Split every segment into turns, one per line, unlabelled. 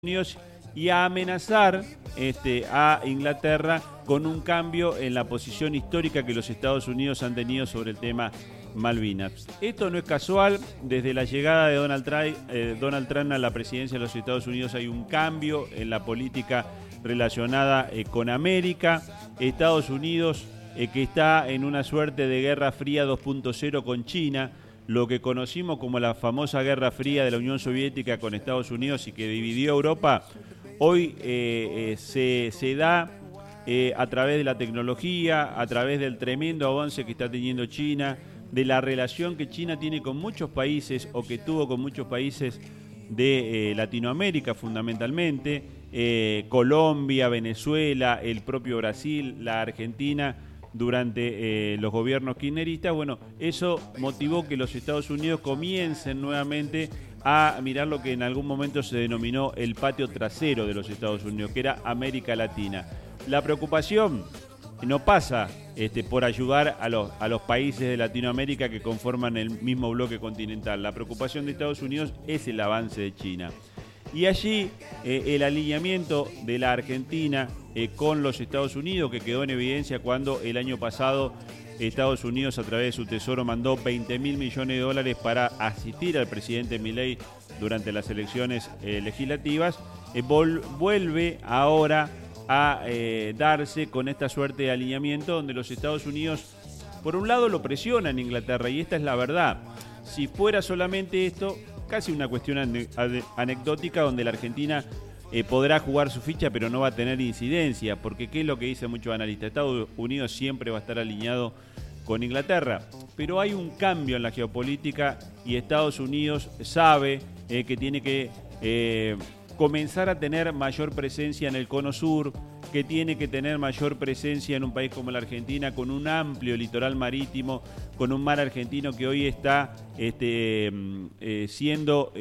Unidos y a amenazar a Inglaterra con un cambio en la posición histórica que los Estados Unidos han tenido sobre el tema Malvinas. Esto no es casual. Desde la llegada de Donald Trump a la presidencia de los Estados Unidos hay un cambio en la política relacionada con América. Estados Unidos que está en una suerte de Guerra Fría 2.0 con China, lo que conocimos como la famosa Guerra Fría de la Unión Soviética con Estados Unidos y que dividió Europa, hoy se da a través de la tecnología, a través del tremendo avance que está teniendo China, de la relación que China tiene con muchos países o que tuvo con muchos países de Latinoamérica fundamentalmente, Colombia, Venezuela, el propio Brasil, la Argentina, durante los gobiernos kirchneristas. Bueno, eso motivó que los Estados Unidos comiencen nuevamente a mirar lo que en algún momento se denominó el patio trasero de los Estados Unidos, que era América Latina. La preocupación no pasa por ayudar a los países de Latinoamérica que conforman el mismo bloque continental. La preocupación de Estados Unidos es el avance de China. Y allí el alineamiento de la Argentina con los Estados Unidos, que quedó en evidencia cuando el año pasado Estados Unidos a través de su tesoro mandó 20.000 millones de dólares para asistir al presidente Milei durante las elecciones legislativas, vuelve ahora a darse con esta suerte de alineamiento donde los Estados Unidos, por un lado, lo presionan a Inglaterra, y esta es la verdad. Si fuera solamente esto, casi una cuestión anecdótica donde la Argentina podrá jugar su ficha pero no va a tener incidencia, porque ¿qué es lo que dicen muchos analistas? Estados Unidos siempre va a estar alineado con Inglaterra, pero hay un cambio en la geopolítica y Estados Unidos sabe que tiene que comenzar a tener mayor presencia en el cono sur, que tiene que tener mayor presencia en un país como la Argentina, con un amplio litoral marítimo, con un mar argentino que hoy está siendo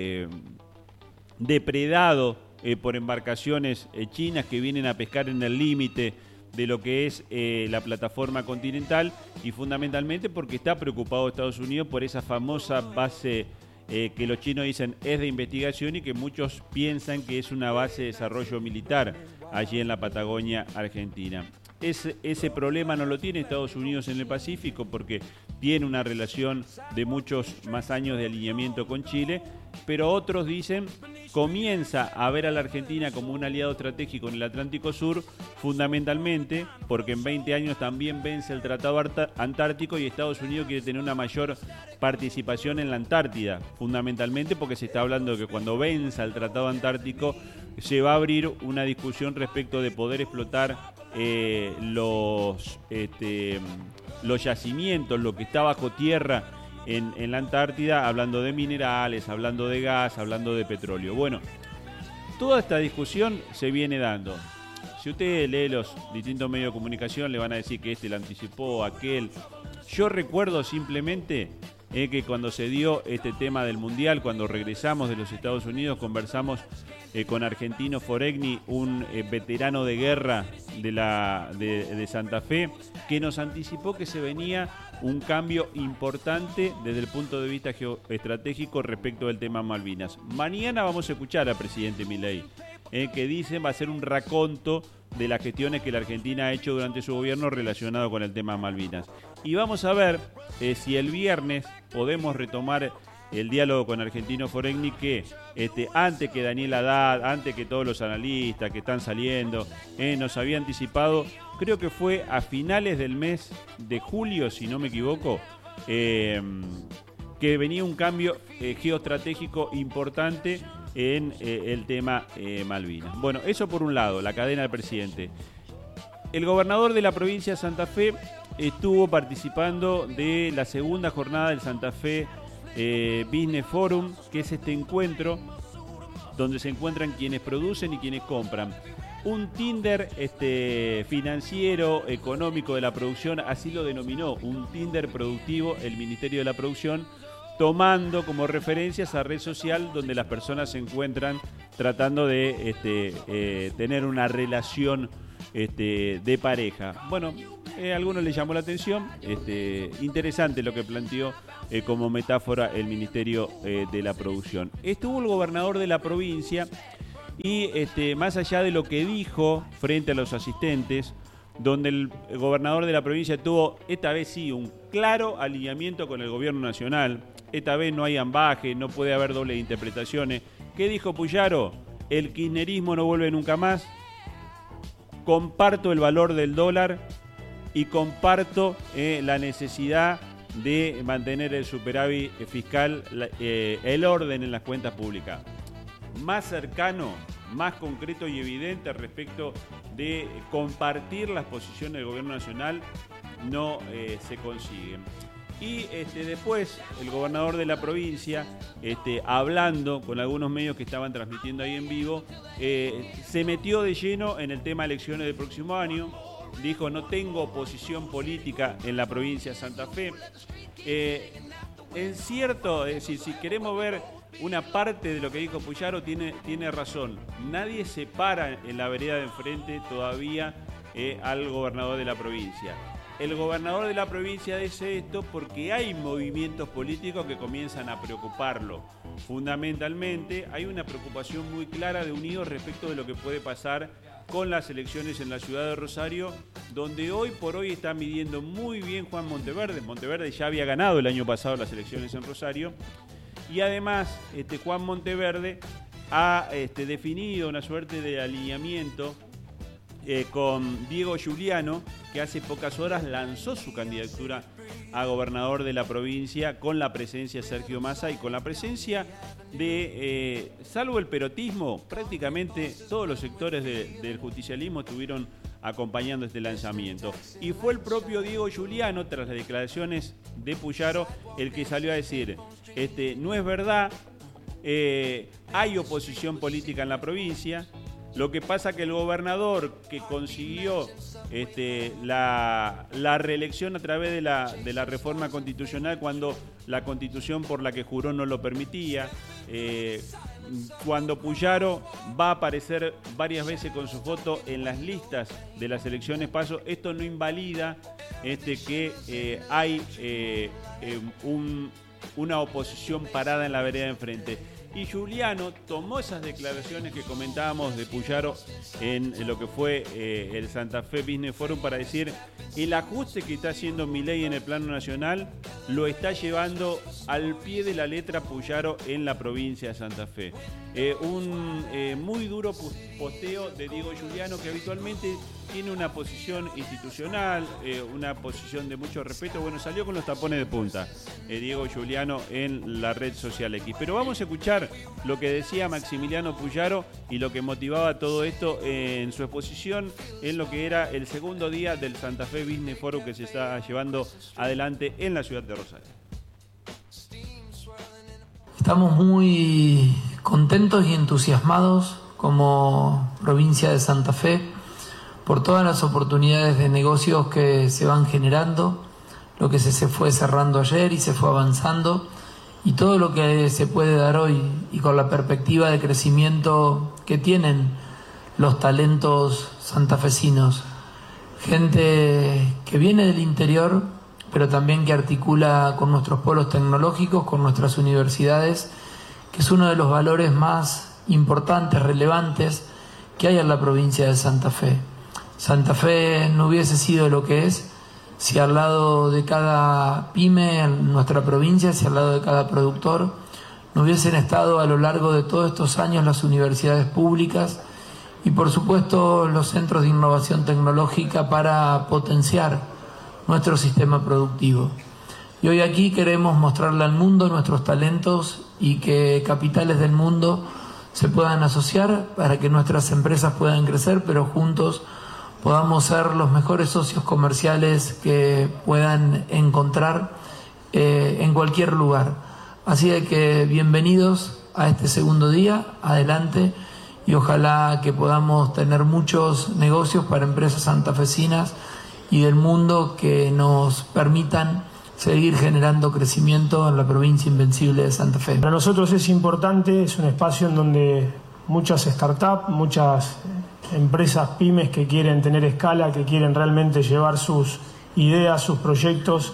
depredado por embarcaciones chinas que vienen a pescar en el límite de lo que es la plataforma continental, y fundamentalmente porque está preocupado Estados Unidos por esa famosa base que los chinos dicen es de investigación y que muchos piensan que es una base de desarrollo militar allí en la Patagonia Argentina. Ese problema no lo tiene Estados Unidos en el Pacífico porque tiene una relación de muchos más años de alineamiento con Chile, pero otros dicen comienza a ver a la Argentina como un aliado estratégico en el Atlántico Sur, fundamentalmente porque en 20 años también vence el Tratado Antártico y Estados Unidos quiere tener una mayor participación en la Antártida, fundamentalmente porque se está hablando de que cuando venza el Tratado Antártico se va a abrir una discusión respecto de poder explotar los yacimientos, lo que está bajo tierra en la Antártida, hablando de minerales, hablando de gas, hablando de petróleo. Bueno, toda esta discusión se viene dando. Si usted lee los distintos medios de comunicación, le van a decir que este le anticipó, aquel. Yo recuerdo simplemente que cuando se dio este tema del Mundial, cuando regresamos de los Estados Unidos, conversamos con Argentino Foregni, un veterano de guerra de Santa Fe, que nos anticipó que se venía un cambio importante desde el punto de vista geoestratégico respecto del tema Malvinas. Mañana vamos a escuchar al presidente Milei, que dicen va a ser un raconto de las gestiones que la Argentina ha hecho durante su gobierno relacionado con el tema Malvinas. Y vamos a ver si el viernes podemos retomar el diálogo con Argentino Foregni, que antes que Daniel Haddad, antes que todos los analistas que están saliendo, nos había anticipado, creo que fue a finales del mes de julio, si no me equivoco, que venía un cambio geoestratégico importante en el tema Malvinas. Bueno, eso por un lado, la cadena del presidente. El gobernador de la provincia de Santa Fe estuvo participando de la segunda jornada del Santa Fe Business Forum, que es este encuentro donde se encuentran quienes producen y quienes compran. Un Tinder financiero, económico de la producción, así lo denominó, un Tinder productivo, el Ministerio de la Producción, tomando como referencia esa red social donde las personas se encuentran tratando de tener una relación de pareja. Bueno, a algunos les llamó la atención, interesante lo que planteó como metáfora el Ministerio de la Producción. Estuvo el gobernador de la provincia Y más allá de lo que dijo frente a los asistentes, donde el gobernador de la provincia tuvo, esta vez sí, un claro alineamiento con el gobierno nacional. Esta vez no hay ambaje, no puede haber doble interpretaciones. ¿Qué dijo Puyaro? El kirchnerismo no vuelve nunca más. Comparto el valor del dólar y comparto la necesidad de mantener el superávit fiscal, el orden en las cuentas públicas. Más cercano, más concreto y evidente respecto de compartir las posiciones del gobierno nacional no se consigue. Y después el gobernador de la provincia, hablando con algunos medios que estaban transmitiendo ahí en vivo, se metió de lleno en el tema de elecciones del próximo año. Dijo: no tengo oposición política en la provincia de Santa Fe. Es cierto, es decir, si queremos ver una parte de lo que dijo Puyaro, tiene razón. Nadie se para en la vereda de enfrente todavía al gobernador de la provincia. El gobernador de la provincia dice esto porque hay movimientos políticos que comienzan a preocuparlo. Fundamentalmente hay una preocupación muy clara de Unidos respecto de lo que puede pasar con las elecciones en la ciudad de Rosario, donde hoy por hoy está midiendo muy bien Juan Monteverde. Monteverde ya había ganado el año pasado las elecciones en Rosario. Y además, Juan Monteverde ha definido una suerte de alineamiento con Diego Giuliano, que hace pocas horas lanzó su candidatura a gobernador de la provincia con la presencia de Sergio Massa y con la presencia de, salvo el perotismo, prácticamente todos los sectores del justicialismo estuvieron acompañando este lanzamiento. Y fue el propio Diego Giuliano, tras las declaraciones de Puyaro, el que salió a decir: no es verdad, hay oposición política en la provincia. Lo que pasa que el gobernador que consiguió la reelección a través de la reforma constitucional, cuando la constitución por la que juró no lo permitía, cuando Puyaro va a aparecer varias veces con su foto en las listas de las elecciones PASO, esto no invalida que hay una oposición parada en la vereda de enfrente. Y Giuliano tomó esas declaraciones que comentábamos de Puyaro en lo que fue el Santa Fe Business Forum para decir: el ajuste que está haciendo Milei en el plano nacional lo está llevando al pie de la letra Puyaro en la provincia de Santa Fe. Un muy duro posteo de Diego Giuliano, que habitualmente tiene una posición institucional, una posición de mucho respeto. Bueno, salió con los tapones de punta Diego Giuliano en la red social X. Pero vamos a escuchar lo que decía Maximiliano Puyaro y lo que motivaba todo esto en su exposición en lo que era el segundo día del Santa Fe Business Forum que se está llevando adelante en la ciudad de Rosario.
Estamos muy contentos y entusiasmados como provincia de Santa Fe por todas las oportunidades de negocios que se van generando, lo que se fue cerrando ayer y se fue avanzando, y todo lo que se puede dar hoy, y con la perspectiva de crecimiento que tienen los talentos santafesinos. Gente que viene del interior, pero también que articula con nuestros polos tecnológicos, con nuestras universidades, que es uno de los valores más importantes, relevantes que hay en la provincia de Santa Fe. Santa Fe no hubiese sido lo que es si al lado de cada pyme en nuestra provincia, si al lado de cada productor, no hubiesen estado a lo largo de todos estos años las universidades públicas y por supuesto los centros de innovación tecnológica para potenciar nuestro sistema productivo. Y hoy aquí queremos mostrarle al mundo nuestros talentos y que capitales del mundo se puedan asociar para que nuestras empresas puedan crecer, pero juntos podamos ser los mejores socios comerciales que puedan encontrar en cualquier lugar. Así de que bienvenidos a este segundo día, adelante, y ojalá que podamos tener muchos negocios para empresas santafesinas y del mundo que nos permitan seguir generando crecimiento en la provincia invencible de Santa Fe.
Para nosotros es importante, es un espacio en donde muchas startups, muchas empresas pymes que quieren tener escala, que quieren realmente llevar sus ideas, sus proyectos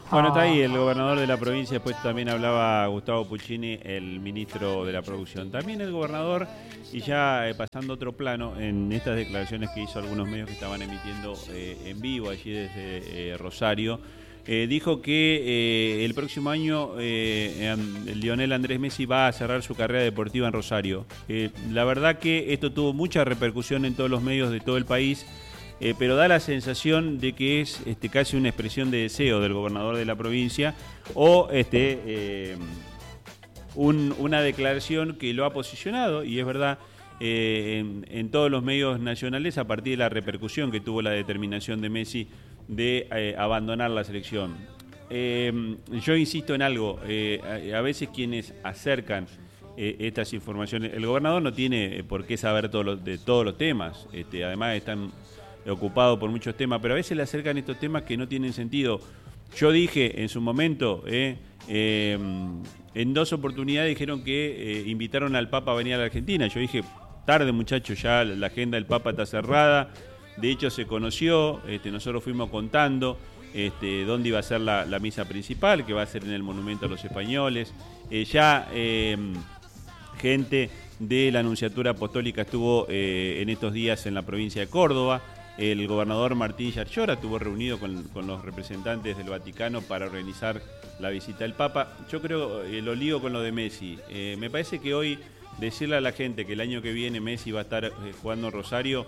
Bueno, está ahí el gobernador de la provincia, después también hablaba Gustavo Puccini, el ministro de la producción. También el gobernador, y ya pasando a otro plano, en estas declaraciones que hizo algunos medios que estaban emitiendo en vivo allí desde Rosario, dijo que el próximo año Lionel Andrés Messi va a cerrar su carrera deportiva en Rosario. La verdad que esto tuvo mucha repercusión en todos los medios de todo el país. Pero da la sensación de que es casi una expresión de deseo del gobernador de la provincia o una declaración que lo ha posicionado, y es verdad, en todos los medios nacionales a partir de la repercusión que tuvo la determinación de Messi de abandonar la selección. Yo insisto en algo, a veces quienes acercan estas informaciones, el gobernador no tiene por qué saber de todos los temas, además están ocupado por muchos temas, pero a veces le acercan estos temas que no tienen sentido. Yo dije en su momento, en 2 oportunidades dijeron que invitaron al Papa a venir a la Argentina. Yo dije, tarde muchachos, ya la agenda del Papa está cerrada. De hecho se conoció, nosotros fuimos contando dónde iba a ser la misa principal, que va a ser en el Monumento a los Españoles. Gente de la Nunciatura Apostólica estuvo en estos días en la provincia de Córdoba. El gobernador Martín Yarlora estuvo reunido con los representantes del Vaticano para organizar la visita del Papa. Yo creo, lo ligo con lo de Messi. Me parece que hoy decirle a la gente que el año que viene Messi va a estar jugando en Rosario,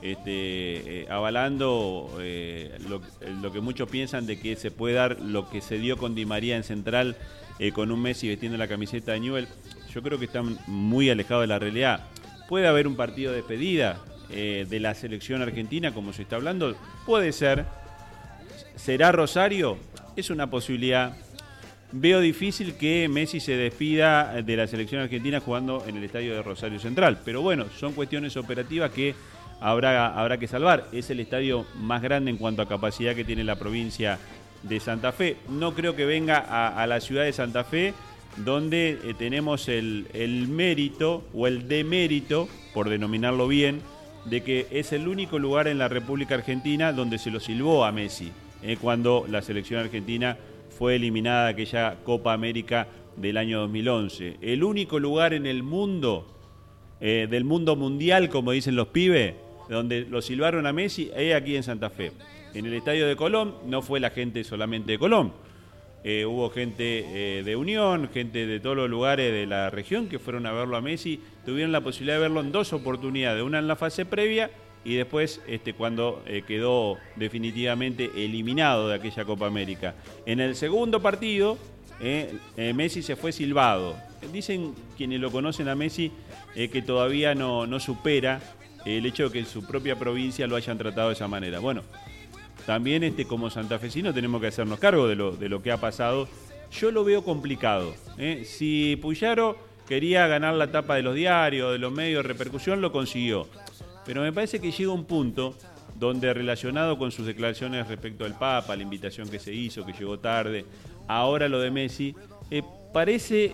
avalando lo que muchos piensan de que se puede dar lo que se dio con Di María en Central, con un Messi vestiendo la camiseta de Newell's. Yo creo que están muy alejados de la realidad. Puede haber un partido de despedida de la selección argentina, como se está hablando, puede ser. ¿Será Rosario? Es una posibilidad. Veo difícil que Messi se despida de la selección argentina jugando en el estadio de Rosario Central, pero bueno, son cuestiones operativas que habrá que salvar. Es el estadio más grande en cuanto a capacidad que tiene la provincia de Santa Fe. No creo que venga a la ciudad de Santa Fe, donde tenemos el mérito o el demérito, por denominarlo bien, de que es el único lugar en la República Argentina donde se lo silbó a Messi, cuando la selección argentina fue eliminada de aquella Copa América del año 2011. El único lugar en el mundo, del mundo mundial, como dicen los pibes, donde lo silbaron a Messi, es aquí en Santa Fe. En el estadio de Colón no fue la gente solamente de Colón. Hubo gente de Unión, gente de todos los lugares de la región que fueron a verlo a Messi, tuvieron la posibilidad de verlo en 2 oportunidades, una en la fase previa y después cuando quedó definitivamente eliminado de aquella Copa América. En el segundo partido, Messi se fue silbado. Dicen quienes lo conocen a Messi que todavía no supera el hecho de que en su propia provincia lo hayan tratado de esa manera. Bueno, también como santafesinos tenemos que hacernos cargo de lo que ha pasado. Yo lo veo complicado. Si Puyaro quería ganar la tapa de los diarios, de los medios de repercusión, lo consiguió. Pero me parece que llega un punto donde, relacionado con sus declaraciones respecto al Papa, la invitación que se hizo, que llegó tarde, ahora lo de Messi, parece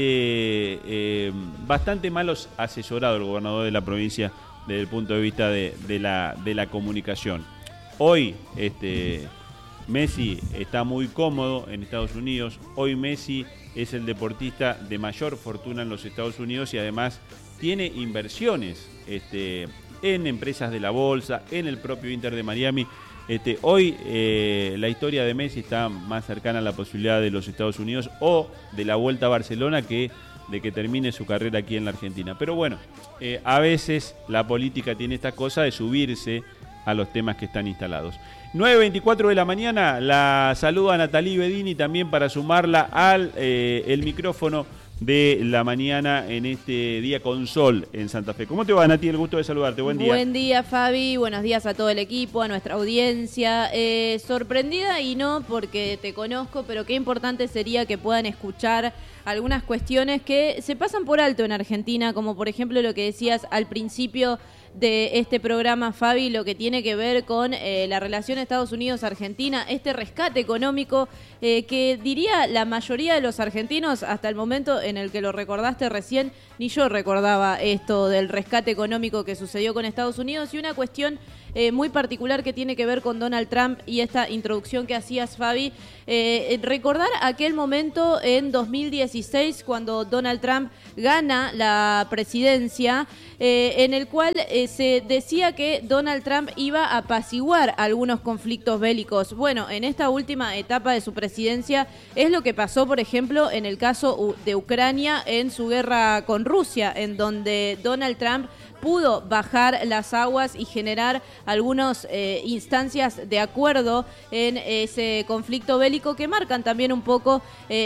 bastante mal asesorado el gobernador de la provincia desde el punto de vista de la comunicación. Hoy Messi está muy cómodo en Estados Unidos. Hoy Messi es el deportista de mayor fortuna en los Estados Unidos y además tiene inversiones en empresas de la bolsa, en el propio Inter de Miami. Hoy la historia de Messi está más cercana a la posibilidad de los Estados Unidos o de la Vuelta a Barcelona que de que termine su carrera aquí en la Argentina. Pero bueno, a veces la política tiene esta cosa de subirse a los temas que están instalados. 9:24 de la mañana, la saluda Natalí Bedini también para sumarla al el micrófono de la mañana en este día con sol en Santa Fe. ¿Cómo te va, Nati? El gusto de saludarte. Buen día.
Buen día, Fabi. Buenos días a todo el equipo, a nuestra audiencia. Sorprendida y no porque te conozco, pero qué importante sería que puedan escuchar algunas cuestiones que se pasan por alto en Argentina, como por ejemplo lo que decías al principio de este programa, Fabi, lo que tiene que ver con la relación Estados Unidos-Argentina, este rescate económico que diría la mayoría de los argentinos, hasta el momento en el que lo recordaste recién, ni yo recordaba esto del rescate económico que sucedió con Estados Unidos, y una cuestión muy particular que tiene que ver con Donald Trump y esta introducción que hacías, Fabi. Recordar aquel momento en 2016 cuando Donald Trump gana la presidencia, en el cual se decía que Donald Trump iba a apaciguar algunos conflictos bélicos. Bueno, en esta última etapa de su presidencia es lo que pasó, por ejemplo, en el caso de Ucrania en su guerra con Rusia, en donde Donald Trump pudo bajar las aguas y generar algunas instancias de acuerdo en ese conflicto bélico que marcan también un poco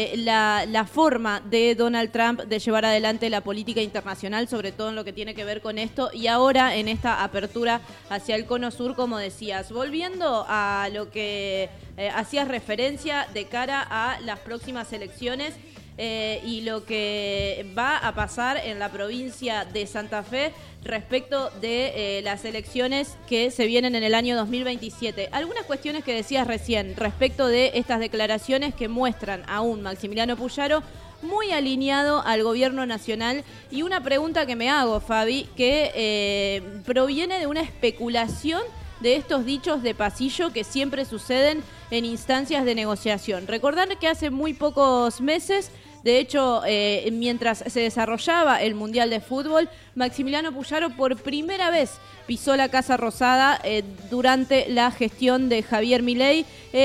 la forma de Donald Trump de llevar adelante la política internacional, sobre todo en lo que tiene que ver con esto, y ahora en esta apertura hacia el Cono Sur, como decías. Volviendo a lo que hacías referencia de cara a las próximas elecciones, y lo que va a pasar en la provincia de Santa Fe respecto de las elecciones que se vienen en el año 2027. Algunas cuestiones que decías recién respecto de estas declaraciones que muestran a un Maximiliano Puyaro muy alineado al gobierno nacional, y una pregunta que me hago, Fabi, que proviene de una especulación de estos dichos de pasillo que siempre suceden en instancias de negociación. Recordar que hace muy pocos meses, de hecho, mientras se desarrollaba el Mundial de Fútbol, Maximiliano Puyaro por primera vez pisó la Casa Rosada durante la gestión de Javier Milei,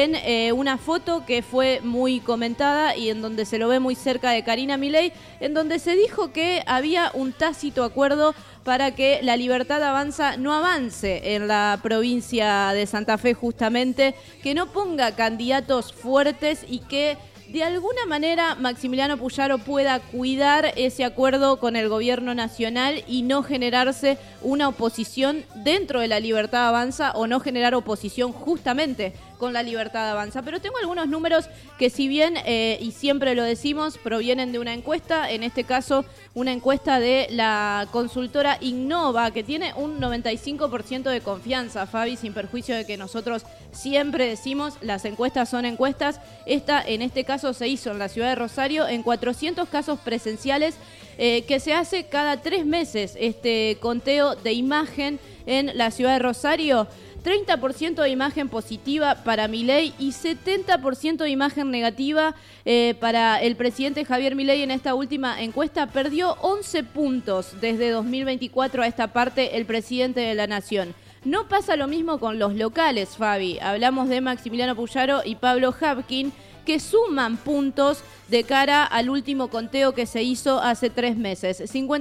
en una foto que fue muy comentada y en donde se lo ve muy cerca de Karina Milei, en donde se dijo que había un tácito acuerdo para que la Libertad Avanza no avance en la provincia de Santa Fe, justamente, que no ponga candidatos fuertes y que de alguna manera Maximiliano Puyaro pueda cuidar ese acuerdo con el gobierno nacional y no generarse una oposición dentro de la Libertad Avanza, o no generar oposición justamente con la Libertad Avanza. Pero tengo algunos números que, si bien, y siempre lo decimos, provienen de una encuesta, en este caso una encuesta de la consultora Innova, que tiene un 95% de confianza, Fabi, sin perjuicio de que nosotros siempre decimos las encuestas son encuestas. Esta, en este caso, se hizo en la ciudad de Rosario en 400 casos presenciales, que se hace cada 3 meses este conteo de imagen en la ciudad de Rosario. 30% de imagen positiva para Milei y 70% de imagen negativa para el presidente Javier Milei. En esta última encuesta perdió 11 puntos desde 2024 a esta parte el presidente de la Nación. No pasa lo mismo con los locales, Fabi. Hablamos de Maximiliano Puyaro y Pablo Habkin, que suman puntos de cara al último conteo que se hizo hace 3 meses.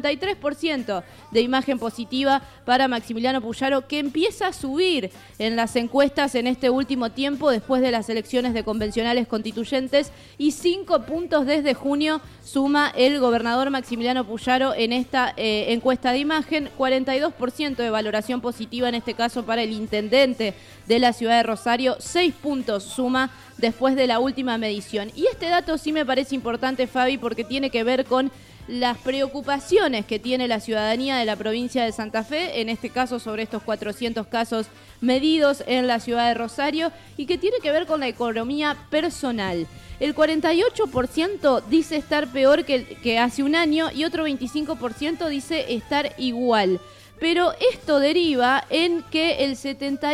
53% de imagen positiva para Maximiliano Puyaro, que empieza a subir en las encuestas en este último tiempo después de las elecciones de convencionales constituyentes, y 5 puntos desde junio suma el gobernador Maximiliano Puyaro en esta encuesta de imagen. 42% de valoración positiva en este caso para el intendente de la ciudad de Rosario. 6 puntos suma después de la última medición. Y este dato sí me parece importante, Fabi, porque tiene que ver con las preocupaciones que tiene la ciudadanía de la provincia de Santa Fe, en este caso sobre estos 400 casos medidos en la ciudad de Rosario, y que tiene que ver con la economía personal. El 48% dice estar peor que hace un año y otro 25% dice estar igual. Pero esto deriva en que el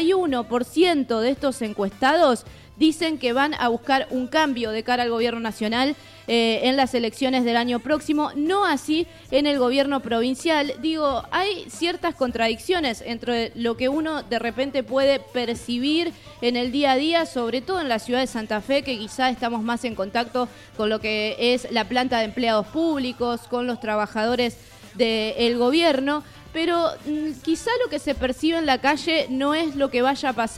71% de estos encuestados dicen que van a buscar un cambio de cara al gobierno nacional en las elecciones del año próximo, no así en el gobierno provincial. Digo, hay ciertas contradicciones entre lo que uno de repente puede percibir en el día a día, sobre todo en la ciudad de Santa Fe, que quizá estamos más en contacto con lo que es la planta de empleados públicos, con los trabajadores del gobierno, pero quizá lo que se percibe en la calle no es lo que vaya a pasar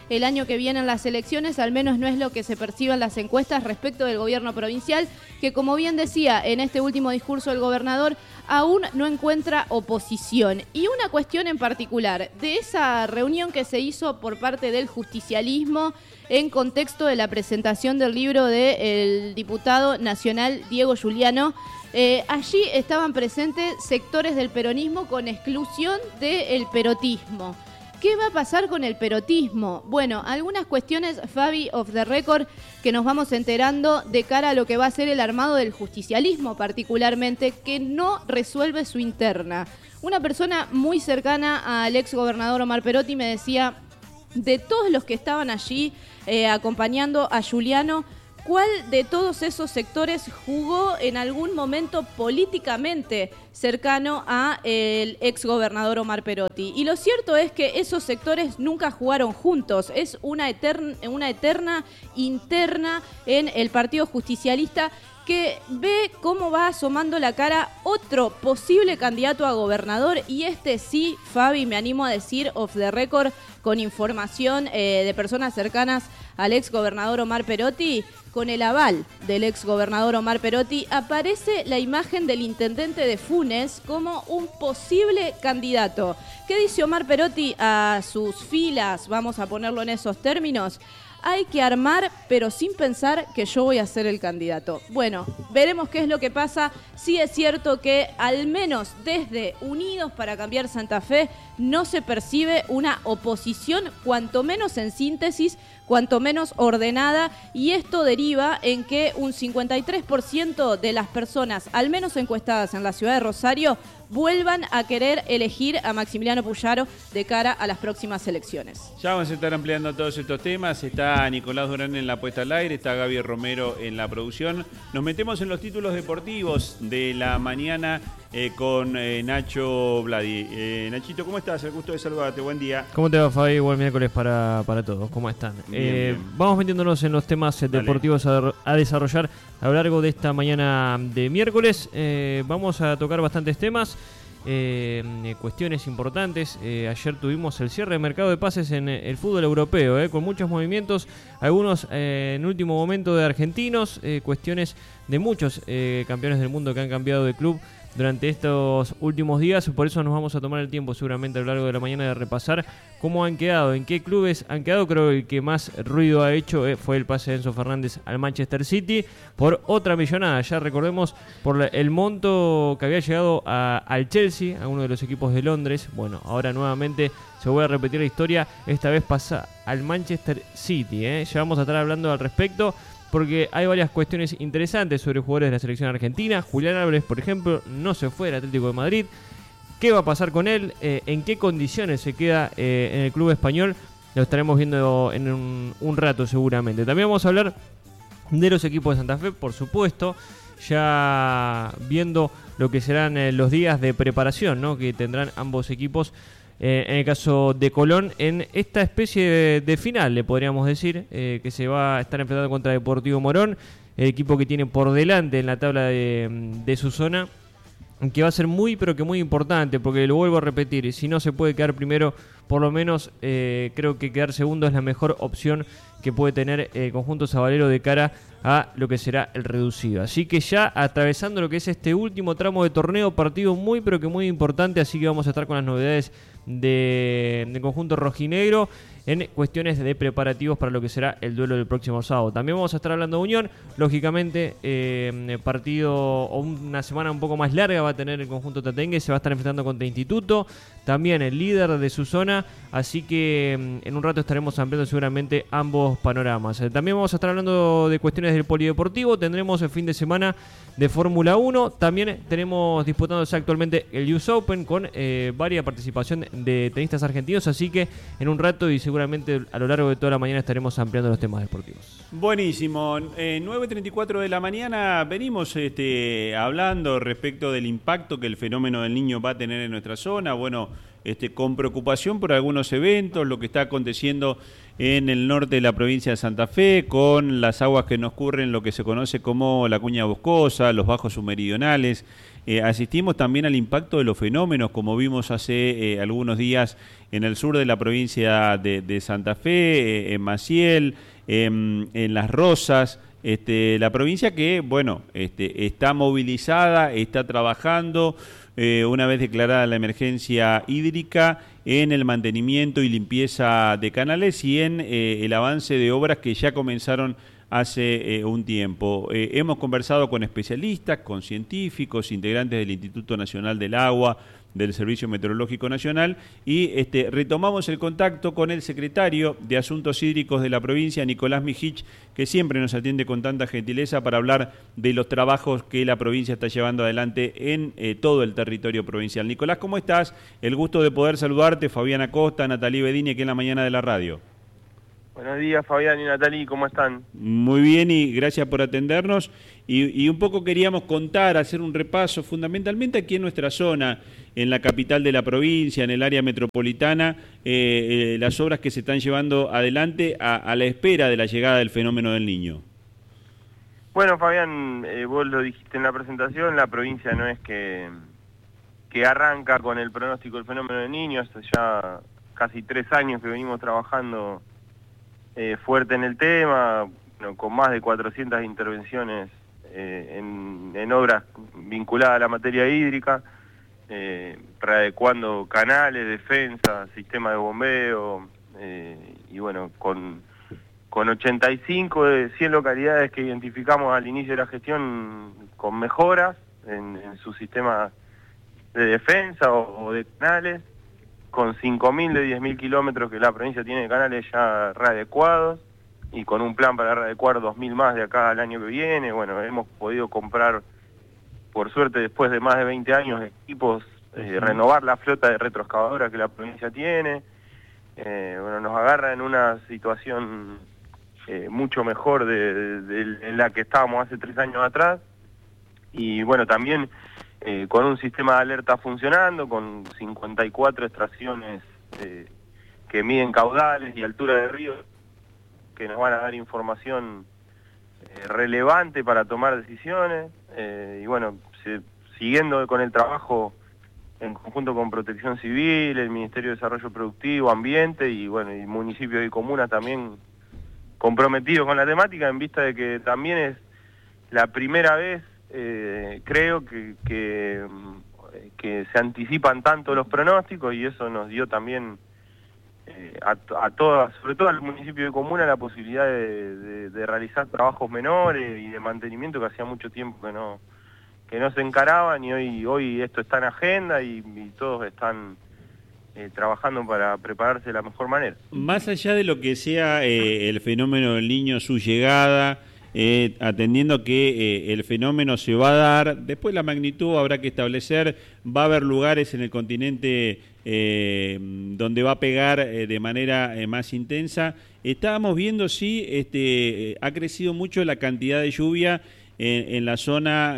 el año que viene en las elecciones, al menos no es lo que se percibe en las encuestas respecto del gobierno provincial, que como bien decía en este último discurso el gobernador, aún no encuentra oposición. Y una cuestión en particular, de esa reunión que se hizo por parte del justicialismo en contexto de la presentación del libro del diputado nacional Diego Giuliano, allí estaban presentes sectores del peronismo con exclusión del perotismo. ¿Qué va a pasar con el perotismo? Bueno, algunas cuestiones, Fabi, off the record, que nos vamos enterando de cara a lo que va a ser el armado del justicialismo, particularmente, que no resuelve su interna. Una persona muy cercana al ex gobernador Omar Perotti me decía, de todos los que estaban allí acompañando a Giuliano, ¿cuál de todos esos sectores jugó en algún momento políticamente cercano a el exgobernador Omar Perotti? Y lo cierto es que esos sectores nunca jugaron juntos. Es una eterna interna en el Partido Justicialista que ve cómo va asomando la cara otro posible candidato a gobernador, y este sí, Fabi, me animo a decir off the record, con información de personas cercanas al ex gobernador Omar Perotti, con el aval del ex gobernador Omar Perotti, aparece la imagen del intendente de Funes como un posible candidato. ¿Qué dice Omar Perotti a sus filas? Vamos a ponerlo en esos términos. Hay que armar, pero sin pensar que yo voy a ser el candidato. Bueno, veremos qué es lo que pasa. Sí es cierto que al menos desde Unidos para Cambiar Santa Fe no se percibe una oposición, cuanto menos en síntesis, cuanto menos ordenada, y esto deriva en que un 53% de las personas, al menos encuestadas en la ciudad de Rosario, vuelvan a querer elegir a Maximiliano Puyaro de cara a las próximas elecciones.
Ya vamos a estar ampliando todos estos temas. Está Nicolás Durán en la puesta al aire, está Gaby Romero en la producción. Nos metemos en los títulos deportivos de la mañana con Nacho Vladi. Nachito, ¿cómo estás? El gusto de saludarte. Buen día.
¿Cómo te va, Fabi? Buen miércoles para todos. ¿Cómo están?
Bien.
Vamos metiéndonos en los temas deportivos a desarrollar a lo largo de esta mañana de miércoles. Vamos a tocar bastantes temas. Cuestiones importantes. Ayer tuvimos el cierre de mercado de pases en el fútbol europeo, con muchos movimientos, algunos en último momento de argentinos, cuestiones de muchos campeones del mundo que han cambiado de club durante estos últimos días. Por eso nos vamos a tomar el tiempo seguramente a lo largo de la mañana de repasar cómo han quedado, en qué clubes han quedado. Creo que el que más ruido ha hecho fue el pase de Enzo Fernández al Manchester City por otra millonada. Ya recordemos por el monto que había llegado al Chelsea, a uno de los equipos de Londres. Bueno, ahora nuevamente se vuelve a repetir la historia, esta vez pasa al Manchester City. Ya vamos a estar hablando al respecto, porque hay varias cuestiones interesantes sobre jugadores de la selección argentina. Julián Álvarez, por ejemplo, no se fue del Atlético de Madrid. ¿Qué va a pasar con él? ¿En qué condiciones se queda en el club español? Lo estaremos viendo en un rato seguramente. También vamos a hablar de los equipos de Santa Fe, por supuesto, ya viendo lo que serán los días de preparación, ¿no?, que tendrán ambos equipos. En el caso de Colón, en esta especie de final, le podríamos decir, que se va a estar enfrentando contra Deportivo Morón, el equipo que tiene por delante en la tabla de su zona, que va a ser muy, pero que muy importante, porque lo vuelvo a repetir, si no se puede quedar primero, por lo menos creo que quedar segundo es la mejor opción que puede tener el conjunto sabalero de cara a lo que será el reducido. Así que ya atravesando lo que es este último tramo de torneo, partido muy, pero que muy importante, así que vamos a estar con las novedades del conjunto rojinegro en cuestiones de preparativos para lo que será el duelo del próximo sábado. También vamos a estar hablando de Unión, lógicamente partido o una semana un poco más larga va a tener el conjunto tatengue, se va a estar enfrentando contra Instituto, también el líder de su zona, así que en un rato estaremos ampliando seguramente ambos panoramas. También vamos a estar hablando de cuestiones del polideportivo, tendremos el fin de semana de Fórmula 1, también tenemos disputándose actualmente el US Open con varias participación de tenistas argentinos, así que en un rato y seguramente a lo largo de toda la mañana estaremos ampliando los temas deportivos.
Buenísimo. 9:34 de la mañana venimos hablando respecto del impacto que el fenómeno del Niño va a tener en nuestra zona. Bueno, con preocupación por algunos eventos, lo que está aconteciendo en el norte de la provincia de Santa Fe, con las aguas que nos curren lo que se conoce como la cuña boscosa, los bajos submeridionales. Asistimos también al impacto de los fenómenos, como vimos hace algunos días en el sur de la provincia de Santa Fe, en Maciel, en Las Rosas. La provincia que, bueno, está movilizada, está trabajando, una vez declarada la emergencia hídrica, en el mantenimiento y limpieza de canales y en el avance de obras que ya comenzaron hace un tiempo. Hemos conversado con especialistas, con científicos, integrantes del Instituto Nacional del Agua, del Servicio Meteorológico Nacional, y retomamos el contacto con el secretario de Asuntos Hídricos de la provincia, Nicolás Mijich, que siempre nos atiende con tanta gentileza para hablar de los trabajos que la provincia está llevando adelante en todo el territorio provincial. Nicolás, ¿cómo estás? El gusto de poder saludarte, Fabián Acosta, Natalí Bedini, aquí en la mañana de la radio.
Buenos días, Fabián y Natalí, ¿cómo están?
Muy bien y gracias por atendernos. Y un poco queríamos contar, hacer un repaso, fundamentalmente aquí en nuestra zona, en la capital de la provincia, en el área metropolitana, las obras que se están llevando adelante a la espera de la llegada del fenómeno del Niño.
Bueno, Fabián, vos lo dijiste en la presentación, la provincia no es que arranca con el pronóstico del fenómeno del Niño, hace ya casi 3 años que venimos trabajando fuerte en el tema, bueno, con más de 400 intervenciones en obras vinculadas a la materia hídrica, readecuando canales, defensa, sistema de bombeo, y bueno, con 85 de 100 localidades que identificamos al inicio de la gestión con mejoras en su sistema de defensa o de canales, con 5.000 de 10.000 kilómetros que la provincia tiene de canales ya readecuados, y con un plan para readecuar 2.000 más de acá al año que viene. Bueno, hemos podido comprar, por suerte, después de más de 20 años, equipos, renovar la flota de retroexcavadoras que la provincia tiene. Bueno, nos agarra en una situación mucho mejor en la que estábamos hace 3 años atrás, y bueno, también con un sistema de alerta funcionando, con 54 extracciones que miden caudales y altura de río, que nos van a dar información relevante para tomar decisiones, y bueno, siguiendo con el trabajo en conjunto con Protección Civil, el Ministerio de Desarrollo Productivo, Ambiente, y bueno, y municipios y comunas también comprometidos con la temática, en vista de que también es la primera vez, creo que se anticipan tanto los pronósticos, y eso nos dio también a todas, sobre todo al municipio de comuna, la posibilidad de realizar trabajos menores y de mantenimiento que hacía mucho tiempo que no se encaraban, y hoy esto está en agenda y todos están trabajando para prepararse de la mejor manera.
Más allá de lo que sea el fenómeno del Niño, su llegada, atendiendo que el fenómeno se va a dar, después la magnitud habrá que establecer, va a haber lugares en el continente donde va a pegar de manera más intensa. Estábamos viendo si ha crecido mucho la cantidad de lluvia en la zona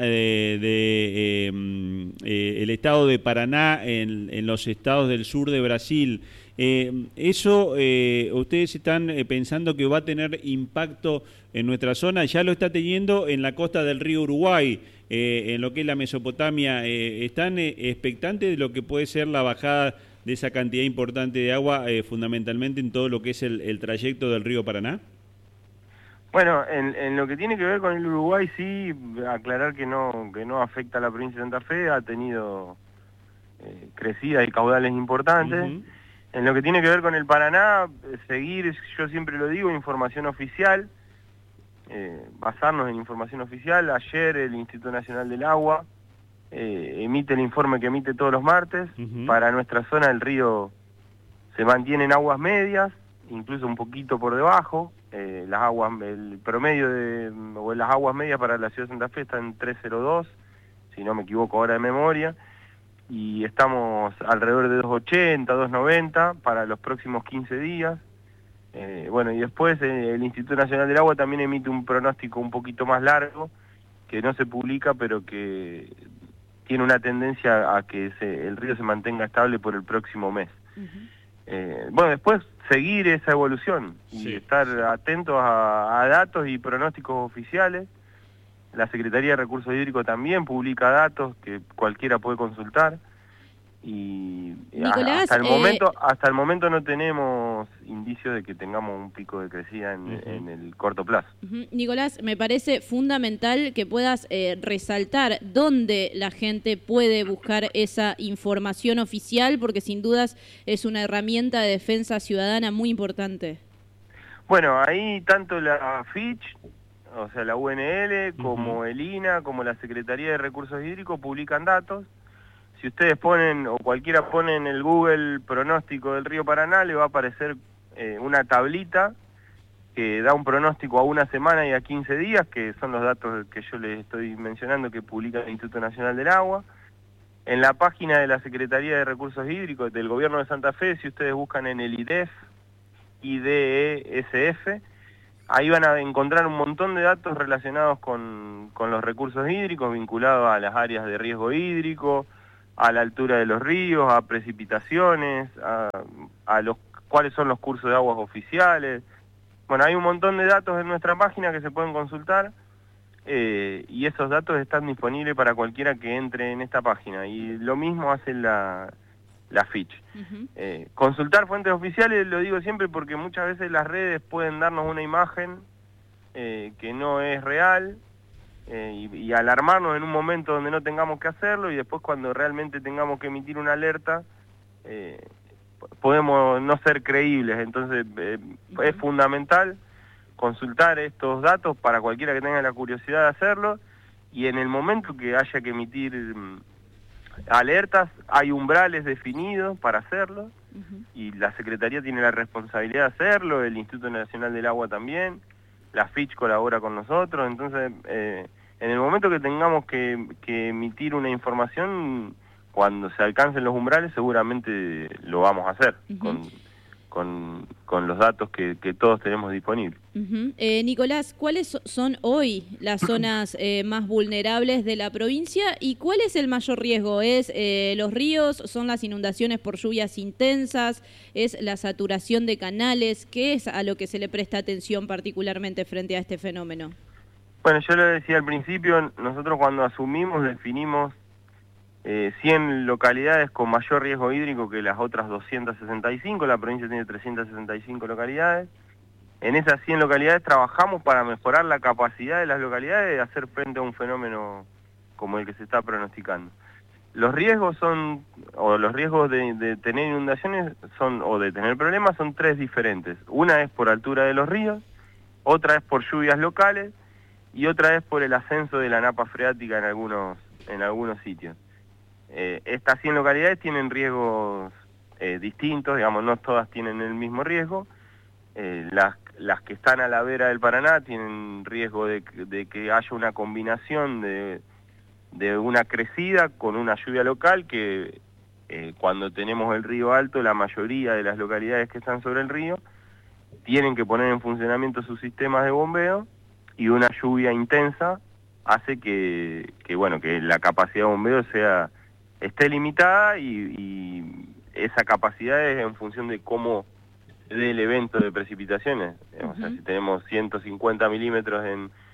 el estado de Paraná, en los estados del sur de Brasil. ¿Eso ustedes están pensando que va a tener impacto en nuestra zona? Ya lo está teniendo en la costa del río Uruguay, en lo que es la Mesopotamia. ¿Están expectantes de lo que puede ser la bajada de esa cantidad importante de agua, fundamentalmente en todo lo que es el trayecto del río Paraná?
Bueno, en lo que tiene que ver con el Uruguay, sí, aclarar que no afecta a la provincia de Santa Fe, ha tenido crecidas y caudales importantes. Uh-huh. En lo que tiene que ver con el Paraná, seguir, yo siempre lo digo, información oficial, basarnos en información oficial. Ayer el Instituto Nacional del Agua emite el informe que emite todos los martes. Uh-huh. Para nuestra zona el río se mantiene en aguas medias, incluso un poquito por debajo. El promedio de las aguas medias para la ciudad de Santa Fe está en 302, si no me equivoco ahora de memoria, y estamos alrededor de 280, 290 para los próximos 15 días. Bueno, y después el Instituto Nacional del Agua también emite un pronóstico un poquito más largo, que no se publica, pero que tiene una tendencia a que el río se mantenga estable por el próximo mes. Bueno, después seguir esa evolución y estar atentos a datos y pronósticos oficiales. La Secretaría de Recursos Hídricos también publica datos que cualquiera puede consultar. Y
Nicolás,
hasta el momento no tenemos indicios de que tengamos un pico de crecida en el corto plazo.
Nicolás, me parece fundamental que puedas resaltar dónde la gente puede buscar esa información oficial, porque sin dudas es una herramienta de defensa ciudadana muy importante.
Bueno, ahí tanto la Fitch, o sea la UNL, como el INA, como la Secretaría de Recursos Hídricos publican datos. Si ustedes ponen, o cualquiera pone en el Google pronóstico del río Paraná, le va a aparecer una tablita que da un pronóstico a una semana y a 15 días, que son los datos que yo les estoy mencionando que publica el Instituto Nacional del Agua. En la página de la Secretaría de Recursos Hídricos del Gobierno de Santa Fe, si ustedes buscan en el IDEF, IDESF, ahí van a encontrar un montón de datos relacionados con los recursos hídricos, vinculados a las áreas de riesgo hídrico, a la altura de los ríos, a precipitaciones, a los cuáles son los cursos de aguas oficiales. Bueno, hay un montón de datos en nuestra página que se pueden consultar y esos datos están disponibles para cualquiera que entre en esta página. Y lo mismo hace la Fitch. Consultar fuentes oficiales, lo digo siempre porque muchas veces las redes pueden darnos una imagen que no es real, y alarmarnos en un momento donde no tengamos que hacerlo, y después cuando realmente tengamos que emitir una alerta podemos no ser creíbles. Entonces es fundamental consultar estos datos para cualquiera que tenga la curiosidad de hacerlo, y en el momento que haya que emitir alertas hay umbrales definidos para hacerlo, y la Secretaría tiene la responsabilidad de hacerlo, el Instituto Nacional del Agua también, la Fitch colabora con nosotros. Entonces en el momento que tengamos que emitir una información, cuando se alcancen los umbrales seguramente lo vamos a hacer con los datos que todos tenemos disponibles.
Nicolás, ¿cuáles son hoy las zonas más vulnerables de la provincia y cuál es el mayor riesgo? ¿Es los ríos? ¿Son las inundaciones por lluvias intensas? ¿Es la saturación de canales? ¿Qué es a lo que se le presta atención particularmente frente a este fenómeno?
Bueno, yo lo decía al principio, nosotros cuando asumimos definimos 100 localidades con mayor riesgo hídrico que las otras 265, la provincia tiene 365 localidades. En esas 100 localidades trabajamos para mejorar la capacidad de las localidades de hacer frente a un fenómeno como el que se está pronosticando. Los riesgos los riesgos de tener inundaciones o de tener problemas son tres diferentes. Una es por altura de los ríos, otra es por lluvias locales y otra es por el ascenso de la napa freática en algunos sitios. Estas 100 localidades tienen riesgos distintos, digamos, no todas tienen el mismo riesgo. Las que están a la vera del Paraná tienen riesgo de que haya una combinación de una crecida con una lluvia local que cuando tenemos el río alto, la mayoría de las localidades que están sobre el río tienen que poner en funcionamiento sus sistemas de bombeo, y una lluvia intensa hace que la capacidad de bombeo esté limitada, y esa capacidad es en función de cómo se dé el evento de precipitaciones. O sea, si tenemos 150 milímetros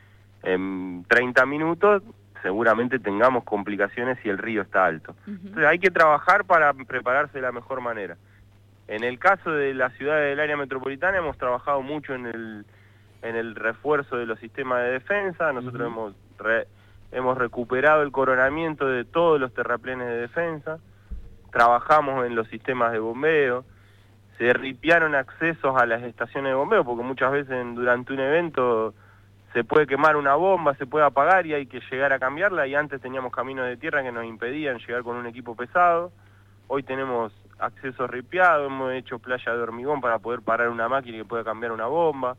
en 30 minutos, seguramente tengamos complicaciones si el río está alto. Entonces hay que trabajar para prepararse de la mejor manera. En el caso de las ciudades del área metropolitana hemos trabajado mucho en el refuerzo de los sistemas de defensa. Nosotros hemos recuperado el coronamiento de todos los terraplenes de defensa, trabajamos en los sistemas de bombeo, se ripiaron accesos a las estaciones de bombeo, porque muchas veces durante un evento se puede quemar una bomba, se puede apagar y hay que llegar a cambiarla, y antes teníamos caminos de tierra que nos impedían llegar con un equipo pesado. Hoy tenemos acceso ripiado, hemos hecho playa de hormigón para poder parar una máquina que pueda cambiar una bomba.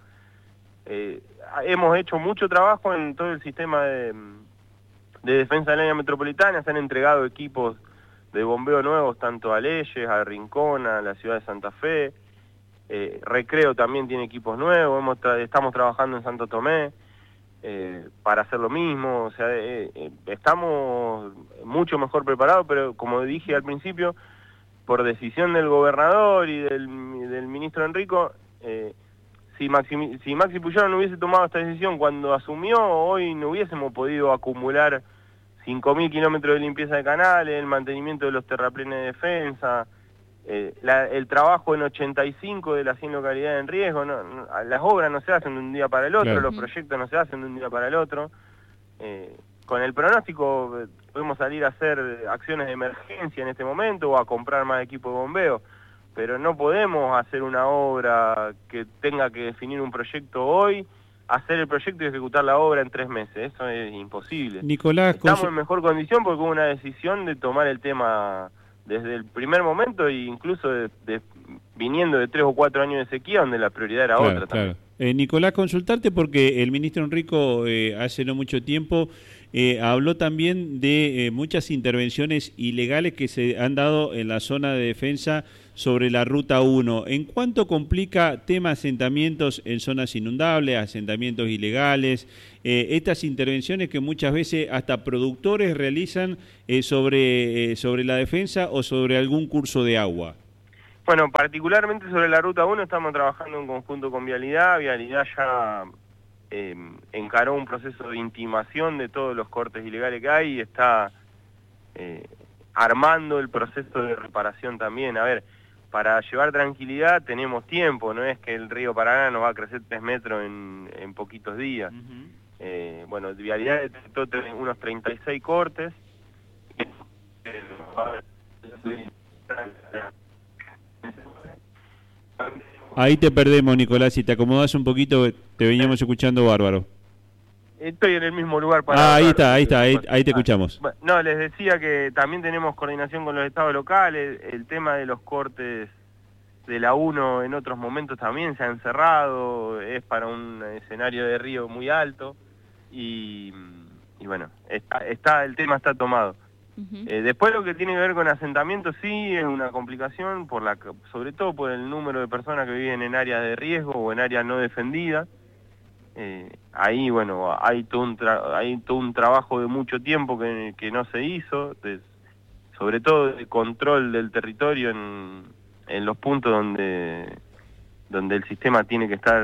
Hemos hecho mucho trabajo en todo el sistema de defensa del área metropolitana. Se han entregado equipos de bombeo nuevos tanto a Leyes, a Rincón, a la ciudad de Santa Fe. Recreo también tiene equipos nuevos, estamos trabajando en Santo Tomé. para hacer lo mismo. O sea, estamos mucho mejor preparados, pero como dije al principio, por decisión del gobernador y del ministro Enrico, si Maxi Puyaro no hubiese tomado esta decisión cuando asumió, hoy no hubiésemos podido acumular 5.000 kilómetros de limpieza de canales, el mantenimiento de los terraplenes de defensa, el trabajo en 85 de las 100 localidades en riesgo. Las obras no se hacen de un día para el otro, claro. Los proyectos no se hacen de un día para el otro. Con el pronóstico podemos salir a hacer acciones de emergencia en este momento o a comprar más equipo de bombeo, pero no podemos hacer una obra que tenga que definir un proyecto hoy, hacer el proyecto y ejecutar la obra en 3 meses. Eso es imposible.
Nicolás,
estamos en mejor condición porque hubo una decisión de tomar el tema desde el primer momento e incluso viniendo de 3 o 4 años de sequía donde la prioridad era otra también.
Nicolás, consultarte porque el ministro Enrico hace no mucho tiempo habló también de muchas intervenciones ilegales que se han dado en la zona de defensa sobre la Ruta 1. ¿En cuánto complica tema asentamientos en zonas inundables, asentamientos ilegales, estas intervenciones que muchas veces hasta productores realizan sobre la defensa o sobre algún curso de agua?
Bueno, particularmente sobre la Ruta 1 estamos trabajando en conjunto con Vialidad. Vialidad ya encaró un proceso de intimación de todos los cortes ilegales que hay y está armando el proceso de reparación también. A ver, para llevar tranquilidad tenemos tiempo, no es que el río Paraná nos va a crecer 3 metros en poquitos días. Bueno, Vialidad detectó unos 36 cortes.
Ahí te perdemos, Nicolás, si te acomodas un poquito, te veníamos escuchando bárbaro.
Estoy en el mismo lugar para...
ahí te escuchamos.
No, les decía que también tenemos coordinación con los estados locales, el tema de los cortes de la 1 en otros momentos también se han cerrado, es para un escenario de río muy alto y bueno, el tema está tomado. Después lo que tiene que ver con asentamientos sí es una complicación, sobre todo por el número de personas que viven en áreas de riesgo o en áreas no defendidas. Ahí, bueno, hay todo un trabajo de mucho tiempo que no se hizo, sobre todo de control del territorio en los puntos donde el sistema tiene que estar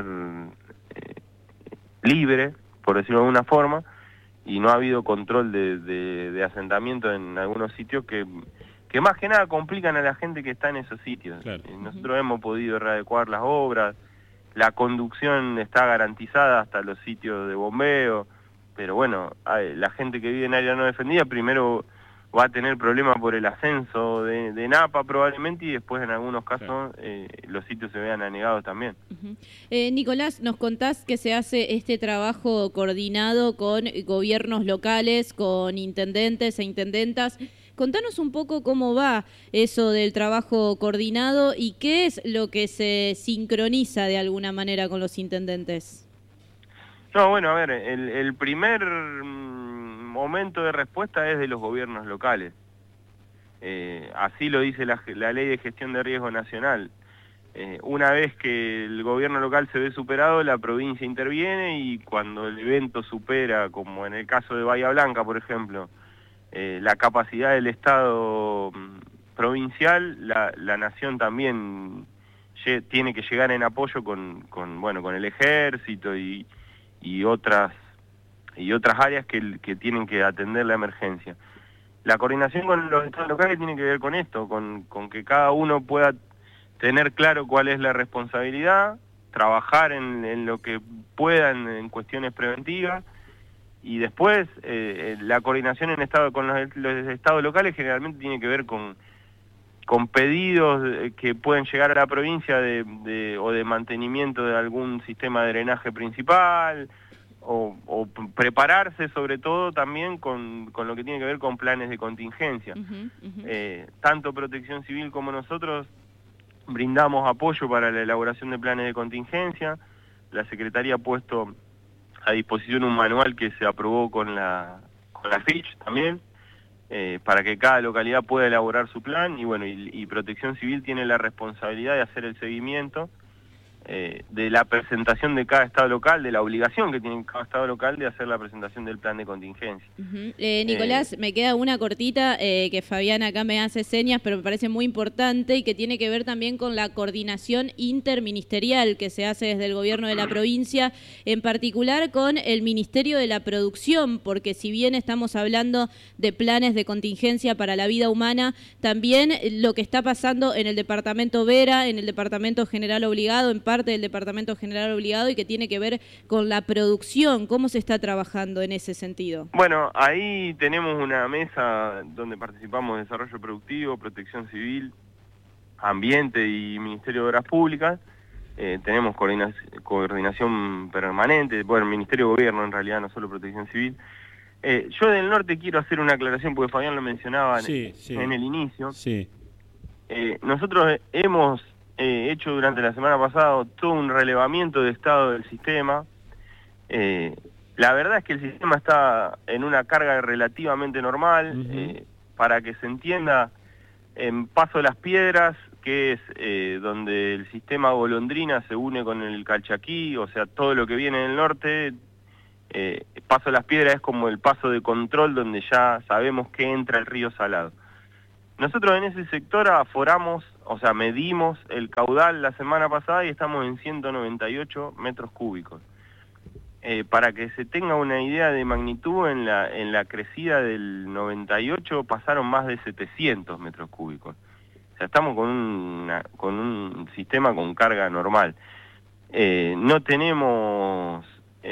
libre, por decirlo de alguna forma, y no ha habido control de asentamiento en algunos sitios que más que nada complican a la gente que está en esos sitios. Claro. Nosotros hemos podido readecuar las obras, la conducción está garantizada hasta los sitios de bombeo, pero bueno, la gente que vive en área no defendida primero va a tener problemas por el ascenso de Napa probablemente y después en algunos casos los sitios se vean anegados también.
Nicolás, nos contás que se hace este trabajo coordinado con gobiernos locales, con intendentes e intendentas. Contanos un poco cómo va eso del trabajo coordinado y qué es lo que se sincroniza de alguna manera con los intendentes.
No, bueno, a ver, el primer momento de respuesta es de los gobiernos locales. Así lo dice la Ley de Gestión de Riesgo Nacional. Una vez que el gobierno local se ve superado, la provincia interviene y cuando el evento supera, como en el caso de Bahía Blanca, por ejemplo, la capacidad del Estado provincial, la nación también tiene que llegar en apoyo con el ejército y otras áreas que tienen que atender la emergencia. La coordinación con los estados locales tiene que ver con esto, con que cada uno pueda tener claro cuál es la responsabilidad, trabajar en lo que puedan en cuestiones preventivas, y después la coordinación con los estados locales generalmente tiene que ver con pedidos que pueden llegar a la provincia o de mantenimiento de algún sistema de drenaje principal, o prepararse sobre todo también con lo que tiene que ver con planes de contingencia. Tanto Protección Civil como nosotros brindamos apoyo para la elaboración de planes de contingencia. La Secretaría ha puesto a disposición un manual que se aprobó con la FICH también, para que cada localidad pueda elaborar su plan, y bueno, y Protección Civil tiene la responsabilidad de hacer el seguimiento de la presentación de cada estado local, de la obligación que tiene cada estado local de hacer la presentación del plan de contingencia.
Nicolás, me queda una cortita que Fabián acá me hace señas, pero me parece muy importante y que tiene que ver también con la coordinación interministerial que se hace desde el gobierno de la provincia, en particular con el Ministerio de la Producción, porque si bien estamos hablando de planes de contingencia para la vida humana, también lo que está pasando en el departamento Vera, en el departamento general obligado, en parte del departamento general obligado, y que tiene que ver con la producción. ¿Cómo se está trabajando en ese sentido?
Bueno, ahí tenemos una mesa donde participamos Desarrollo Productivo, Protección Civil, Ambiente y Ministerio de Obras Públicas. Tenemos coordinación permanente, bueno, el Ministerio de Gobierno en realidad, no solo Protección Civil. Yo del norte quiero hacer una aclaración porque Fabián lo mencionaba en el inicio.
Sí.
Nosotros hemos hecho durante la semana pasada todo un relevamiento de estado del sistema. La verdad es que el sistema está en una carga relativamente normal. Para que se entienda, en Paso Las Piedras, que es donde el sistema Golondrina se une con el Calchaquí, o sea, todo lo que viene del norte, Paso Las Piedras es como el paso de control donde ya sabemos que entra el río Salado. Nosotros en ese sector aforamos, o sea, medimos el caudal la semana pasada y estamos en 198 metros cúbicos. Para que se tenga una idea de magnitud, en la crecida del 98 pasaron más de 700 metros cúbicos. O sea, estamos con un sistema con carga normal. No tenemos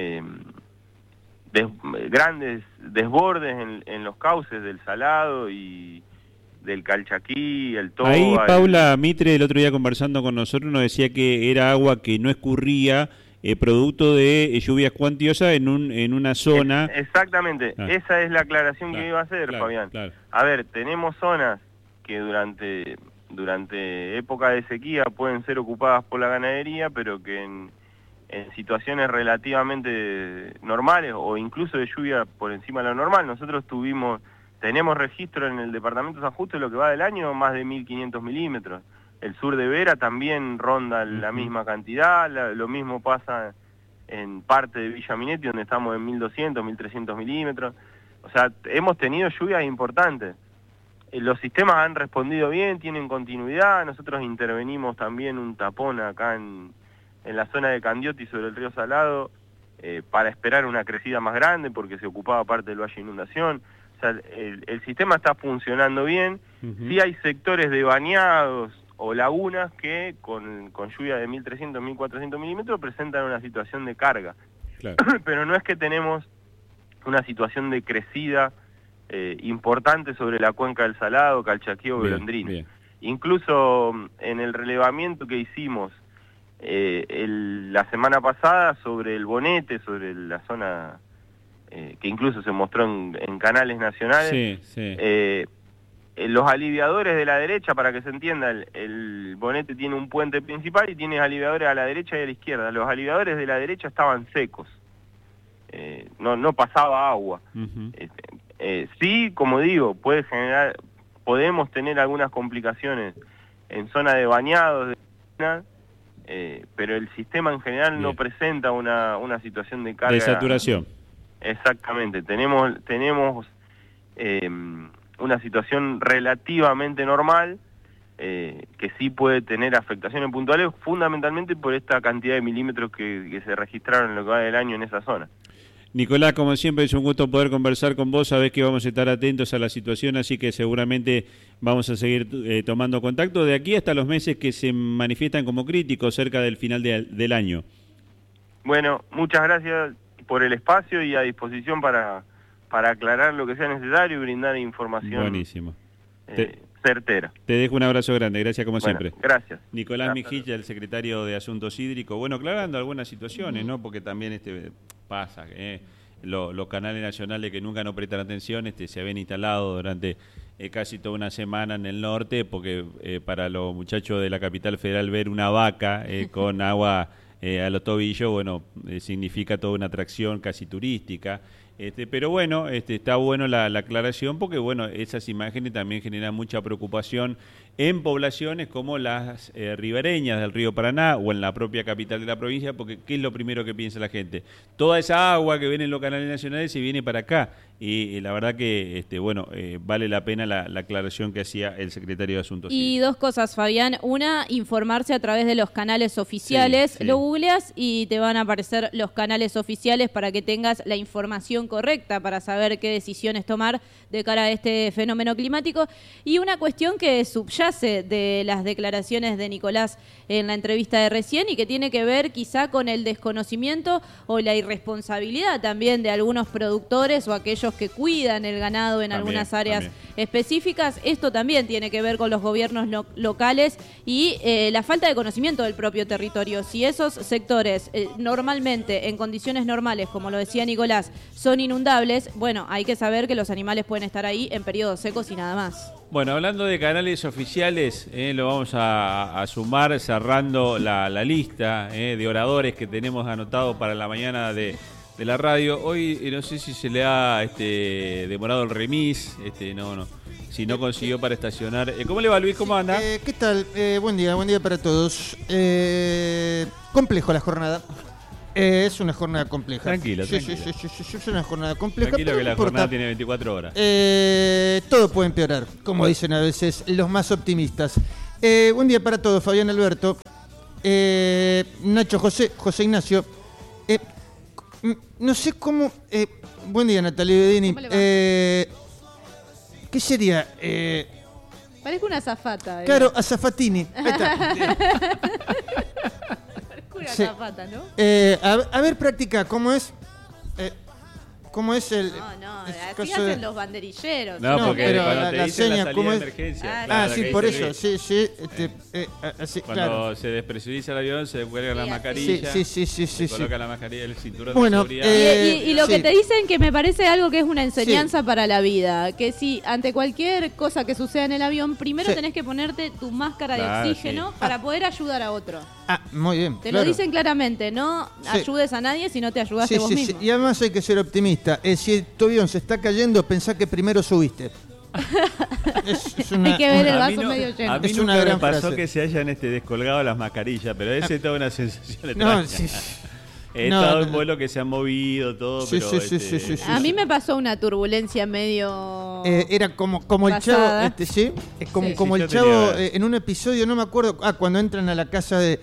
grandes desbordes en los cauces del Salado y del Calchaquí, el Toba.
Ahí Paula Mitre el otro día conversando con nosotros nos decía que era agua que no escurría producto de lluvias cuantiosas en una zona.
Exactamente, esa es la aclaración que iba a hacer, Fabián. A ver, tenemos zonas que durante época de sequía pueden ser ocupadas por la ganadería, pero que en situaciones relativamente normales o incluso de lluvia por encima de lo normal, nosotros tenemos registro en el departamento de San Justo, lo que va del año, más de 1.500 milímetros. El sur de Vera también ronda la misma cantidad, lo mismo pasa en parte de Villa Minetti, donde estamos en 1.200, 1.300 milímetros. O sea, hemos tenido lluvias importantes. Los sistemas han respondido bien, tienen continuidad. Nosotros intervenimos también un tapón acá en la zona de Candioti sobre el río Salado para esperar una crecida más grande porque se ocupaba parte del valle de inundación. O sea, el sistema está funcionando bien. Sí hay sectores de bañados o lagunas que con lluvia de 1.300, 1.400 milímetros presentan una situación de carga. Claro. Pero no es que tenemos una situación de crecida importante sobre la cuenca del Salado, Calchaquí o Golondrina. Incluso en el relevamiento que hicimos la semana pasada sobre el Bonete, sobre la zona que incluso se mostró en canales nacionales, los aliviadores de la derecha, para que se entienda, el Bonete tiene un puente principal y tiene aliviadores a la derecha y a la izquierda. Los aliviadores de la derecha estaban secos, no pasaba agua. Sí, como digo, podemos tener algunas complicaciones en zona de bañados, pero el sistema en general no presenta una situación de carga.
De saturación.
Exactamente, tenemos una situación relativamente normal, que sí puede tener afectaciones puntuales, fundamentalmente por esta cantidad de milímetros que se registraron en lo que va del año en esa zona.
Nicolás, como siempre, es un gusto poder conversar con vos. Sabés que vamos a estar atentos a la situación, así que seguramente vamos a seguir tomando contacto de aquí hasta los meses que se manifiestan como críticos cerca del final del año.
Bueno, muchas gracias por el espacio y a disposición para aclarar lo que sea necesario y brindar información.
Buenísimo.
Certera.
Te dejo un abrazo grande, gracias como siempre.
Gracias.
Nicolás Mijilla, el secretario de Asuntos Hídricos, bueno, aclarando algunas situaciones, ¿no? Porque también pasa, los canales nacionales que nunca no prestan atención, se habían instalado durante casi toda una semana en el norte, porque para los muchachos de la capital federal ver una vaca con agua a los tobillos, bueno, significa toda una atracción casi turística. Pero bueno, está bueno la aclaración porque bueno, esas imágenes también generan mucha preocupación en poblaciones como las ribereñas del río Paraná o en la propia capital de la provincia, porque ¿qué es lo primero que piensa la gente? Toda esa agua que viene en los canales nacionales se viene para acá. Y la verdad que vale la pena la aclaración que hacía el secretario de Asuntos
Y
Civiles.
dos cosas, Fabián. Una, informarse a través de los canales oficiales.
Sí, sí.
Lo googleas y te van a aparecer los canales oficiales para que tengas la información correcta para saber qué decisiones tomar de cara a este fenómeno climático. Y una cuestión que subyace de las declaraciones de Nicolás en la entrevista de recién y que tiene que ver quizá con el desconocimiento o la irresponsabilidad también de algunos productores o aquellos que cuidan el ganado en algunas áreas específicas. Esto también tiene que ver con los gobiernos locales y la falta de conocimiento del propio territorio. Si esos sectores normalmente, en condiciones normales, como lo decía Nicolás, son inundables, bueno, hay que saber que los animales pueden estar ahí en periodos secos y nada más.
Bueno, hablando de canales oficiales, lo vamos a sumar cerrando la lista de oradores que tenemos anotado para la mañana de la radio. Hoy no sé si se le ha demorado el remis, si no consiguió para estacionar. ¿Cómo le va, Luis? ¿Cómo anda?
¿Qué tal? Buen día para todos. Complejo la jornada. Es una jornada compleja.
Tranquilo.
Sí, es una jornada compleja.
Tranquilo que la jornada tiene 24 horas.
Todo puede empeorar, como dicen a veces los más optimistas. Buen día para todos, Fabián Alberto, Nacho José Ignacio. No sé cómo... buen día, Natalia Bedini.
¿Cómo le va?
¿Qué sería?
Parezco una azafata.
Claro, azafatini. Ahí está.
Parezco una
Sí.
azafata, ¿no?
A ver, práctica, ¿cómo es? ¿Cómo es el...?
No,
es
así
caso de-
hacen los banderilleros.
No,
No,
porque
pero
cuando
la
te dicen
seña,
la salida
¿cómo
de
es?
emergencia.
Ah,
la
sí,
que
por
dice
eso,
Luis.
sí. Así,
Cuando
claro.
se despresuriza el avión, se cuelga la
Sí,
mascarilla.
Sí.
Se coloca la mascarilla, el cinturón
Bueno,
de seguridad.
Y lo que
sí.
te dicen que me parece algo que es una enseñanza para la vida, que si ante cualquier cosa que suceda en el avión, primero
Sí.
tenés que ponerte tu máscara
Claro,
de oxígeno
sí.
para poder ayudar a otro.
Muy bien.
Te
claro.
lo dicen claramente, no
Sí.
ayudes a nadie si no te ayudaste vos mismo.
Y además hay que ser optimista. Si tu avión se está cayendo, pensá que primero subiste. Es
Hay que ver el
A mí
vaso medio lleno.
A mí
Es
nunca
una
me
gran
pasó
frase.
que se hayan descolgado las mascarillas, pero esa es toda una sensación
No,
extraña.
sí.
He
No,
estado
no.
en vuelos que se han movido, todo,
Sí,
pero...
sí.
A mí me pasó una turbulencia medio...
Era como el
Pasada.
chavo, ¿sí? Como,
Sí.
como
Sí,
el
yo
chavo
tenía-
en un episodio, no me acuerdo, cuando entran a la casa de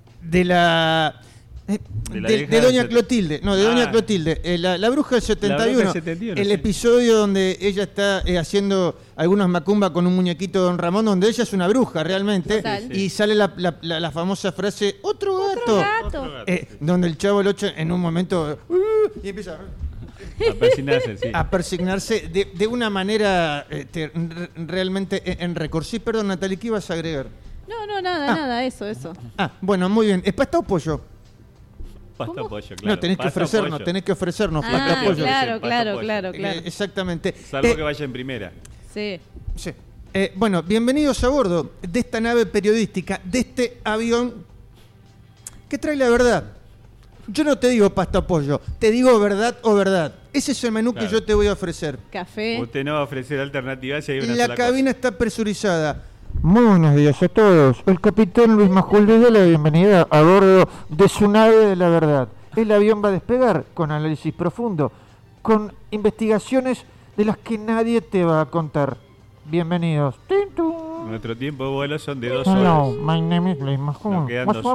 la...
la
de
vieja del
Doña
set-
Clotilde, no, de
Ah.
Doña Clotilde, la bruja del 71,
La bruja del 71,
el
sí.
episodio donde ella está haciendo algunos macumba con un muñequito de Don Ramón, donde ella es una bruja realmente,
Total.
y sale la famosa frase, ¡otro gato!
gato.
Donde el chavo el 8 en un momento y empieza
A persignarse, sí.
a persignarse de una manera realmente en récord. Sí, perdón, Natalie, ¿qué ibas a agregar?
No, nada, eso.
Bueno, muy bien. ¿Es pasta o pollo?
Pasta
¿Cómo?
pollo, claro.
No, tenés que
Pasta
ofrecernos,
pollo.
tenés que ofrecernos pasta
Ah,
pollo.
Pasta
claro.
pollo.
Exactamente.
Salvo que vaya en primera.
Sí.
Sí. Bueno, bienvenidos a bordo de esta nave periodística, de este avión que trae la verdad. Yo no te digo pasta o pollo, te digo verdad o verdad. Ese es el menú
Claro.
que yo te voy a ofrecer.
Café.
Usted no va a ofrecer alternativas si hay una
La
sola
cabina está presurizada. Muy buenos días a todos. El capitán Luis Majul les da la bienvenida a bordo de su nave de la verdad. El avión va a despegar con análisis profundo, con investigaciones de las que nadie te va a contar. Bienvenidos. ¡Tin, tun!
cosa. Nuestro tiempo de vuelo son de 2
Hello,
horas.
my name is Luis Majul.
Nos quedan 2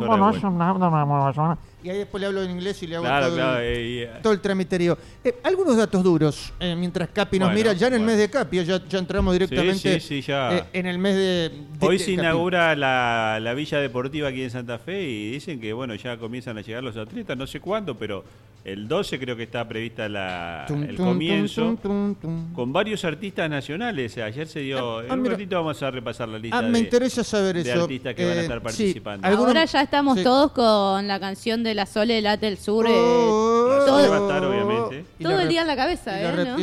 horas,
Y ahí después le hablo en inglés y le hago
Claro,
todo,
claro.
todo el tramiterío. Algunos datos duros, mientras Capi nos
Bueno,
mira, ya en el
bueno.
mes de Capi, ya entramos directamente
Sí, ya.
en el mes de
Hoy
de
se
Capi.
inaugura la Villa Deportiva aquí en Santa Fe y dicen que bueno ya comienzan a llegar los atletas, no sé cuándo, pero el 12 creo que está prevista
Tum,
el
tum,
comienzo
tum, tum, tum.
con varios artistas nacionales. Ayer se dio, en un
mira.
ratito vamos a repasar la lista
Me interesa saber
de
eso.
artistas que van a estar
Sí,
participando.
algunos-
Ahora ya estamos
sí.
todos con la canción de La Sole Late el Sur.
Oh,
Todo- va a estar, obviamente.
y
todo
la
el
rep-
día en la cabeza,
y la
¿no?
rep-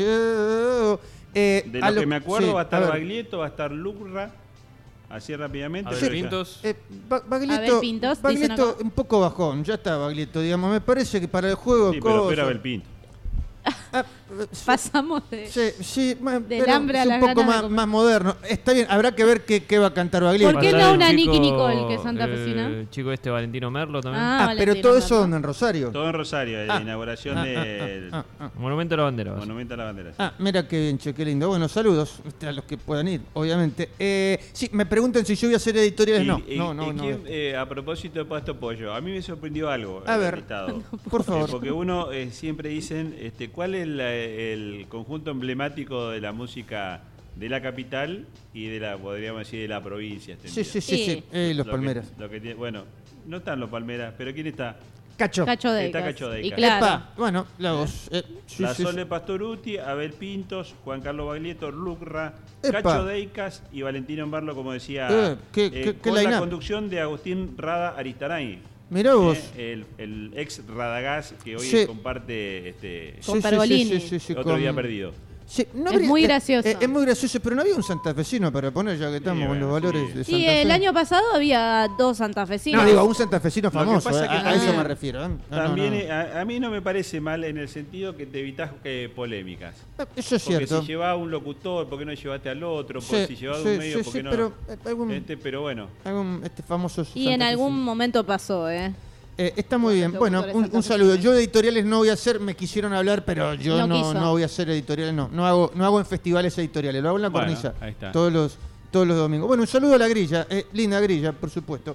De
a
lo que me acuerdo
sí,
va a estar
ver.
Baglietto, va a estar Lucra, así rápidamente.
Abel
pero ya-
Pintos.
Baglietto,
Abel Pintos, dicen
Baglietto
acá.
un poco bajón, ya está Baglietto, digamos, me parece que para el juego
Sí, pero
cosas-
espera el Pinto.
Pasamos de...
Sí,
Del
pero
hambre a
es
las
un poco
ganas de comer.
más moderno. Está bien, habrá que ver qué va a cantar Baglietto.
¿Por qué
Pasar
no
el
una
chico,
Nicky Nicole, que es santafesina?
El chico Valentino Merlo también.
Pero
Valentino,
todo eso
¿no?
donde en Rosario.
Todo en Rosario, la inauguración del
Monumento a la Bandera. va a ser.
Monumento a la Bandera.
Mira qué bien, che, qué lindo. Bueno, saludos a los que puedan ir, obviamente. Sí, me preguntan si yo voy a hacer editoriales. No.
¿Quién, a propósito de Pasto Pollo, a mí me sorprendió algo.
A ver,
invitado.
por favor.
Porque uno siempre dicen, ¿cuál es el conjunto emblemático de la música de la capital y de la, podríamos decir, de la provincia?
Sí. Los Palmeras.
Bueno, no están los Palmeras, pero ¿quién está?
Cacho.
Cacho Deicas.
Está Cacho Deicas.
Y claro.
Epa, bueno, la voz.
La Sole Pastoruti, Abel Pintos, Juan Carlos Baglietto, Lucra,
Epa.
Cacho Deicas y Valentino Merlo, como decía,
qué
con la
line-up.
conducción de Agustín Rada Aristaray.
Mirá vos.
El ex Radagás que hoy
Sí.
comparte
Con Pergolini.
otro día perdido.
Sí, no
Es
habría-
muy gracioso.
Es muy gracioso, pero no había un santafesino para poner, ya que estamos
Sí,
con los
bueno,
valores
sí.
de Santa
Sí,
Fe.
el año pasado había 2 santafesinos.
No, digo, un santafesino
Lo que
famoso,
pasa que
a eso
también-
me refiero. No,
También
no.
A mí no me parece mal en el sentido que te evitas polémicas.
Eso es
Porque
cierto.
si llevaba un locutor, ¿por qué no llevaste al otro?
Sí,
Porque si llevaba
sí,
un medio,
sí,
¿por qué
sí,
no?
pero algún
Pero bueno.
famoso
Y en
santafesino.
algún momento pasó,
Está muy bien.
Los
Bueno,
locutores
un
santafesinos.
saludo. Yo de editoriales no voy a hacer, me quisieron hablar, pero yo
No quiso.
no voy a hacer editoriales, no hago en festivales editoriales, lo hago en la
Bueno,
cornisa.
ahí está.
Todos los domingos. Bueno, un saludo a la grilla, linda grilla, por supuesto.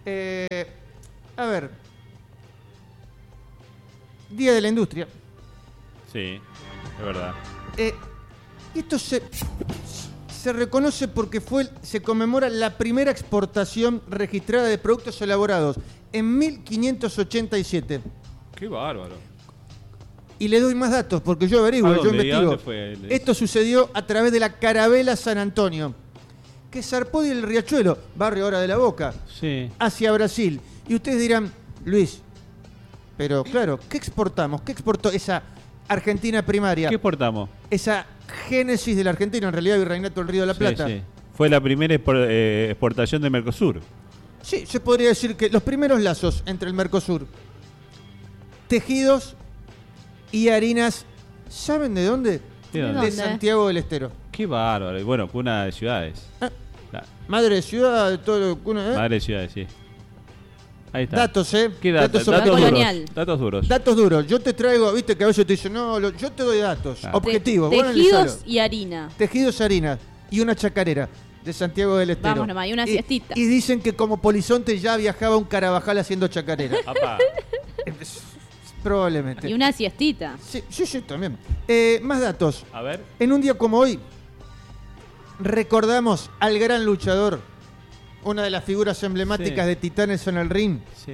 A ver. Día de la Industria.
Sí, es verdad.
Y esto se reconoce porque se conmemora la primera exportación registrada de productos elaborados en 1587.
Qué bárbaro.
Y le doy más datos porque yo averiguo,
¿A
yo
dónde? ¿Y a
investigo.
dónde fue?
Esto sucedió a través de la Carabela San Antonio, que zarpó del Riachuelo, barrio ahora de La Boca,
Sí.
hacia Brasil. Y ustedes dirán, Luis, pero claro, ¿qué exportamos? ¿Qué exportó esa Argentina primaria?
¿Qué exportamos?
Esa génesis de la Argentina, en realidad, Virreinato del Río de la Plata.
Sí. Fue la primera exportación de Mercosur.
Sí, se podría decir que los primeros lazos entre el Mercosur, tejidos y harinas, ¿saben de dónde?
¿De
dónde?
De Santiago del Estero.
Qué bárbaro. Y bueno, cuna de ciudades. La
Madre de ciudad, de todo lo que uno...
madre de ciudades, sí. Ahí está.
Datos,
¿Qué datos?
sobre
Datos
todo.
duros.
colonial.
Datos duros.
Datos duros. Yo te traigo, viste que a veces te dicen, no, yo te doy datos.
Ah.
Objetivos. vos
Tejidos
analizalo.
y harina.
Tejidos, harinas y una chacarera de Santiago del Estero.
Vamos nomás, y una siestita.
Y dicen que como polizonte ya viajaba un Carabajal haciendo chacarera.
Apá.
Probablemente.
Y una siestita.
Sí, también. Más datos.
A ver.
En un día como hoy, recordamos al gran luchador, una de las figuras emblemáticas
Sí.
de Titanes en el ring,
Sí.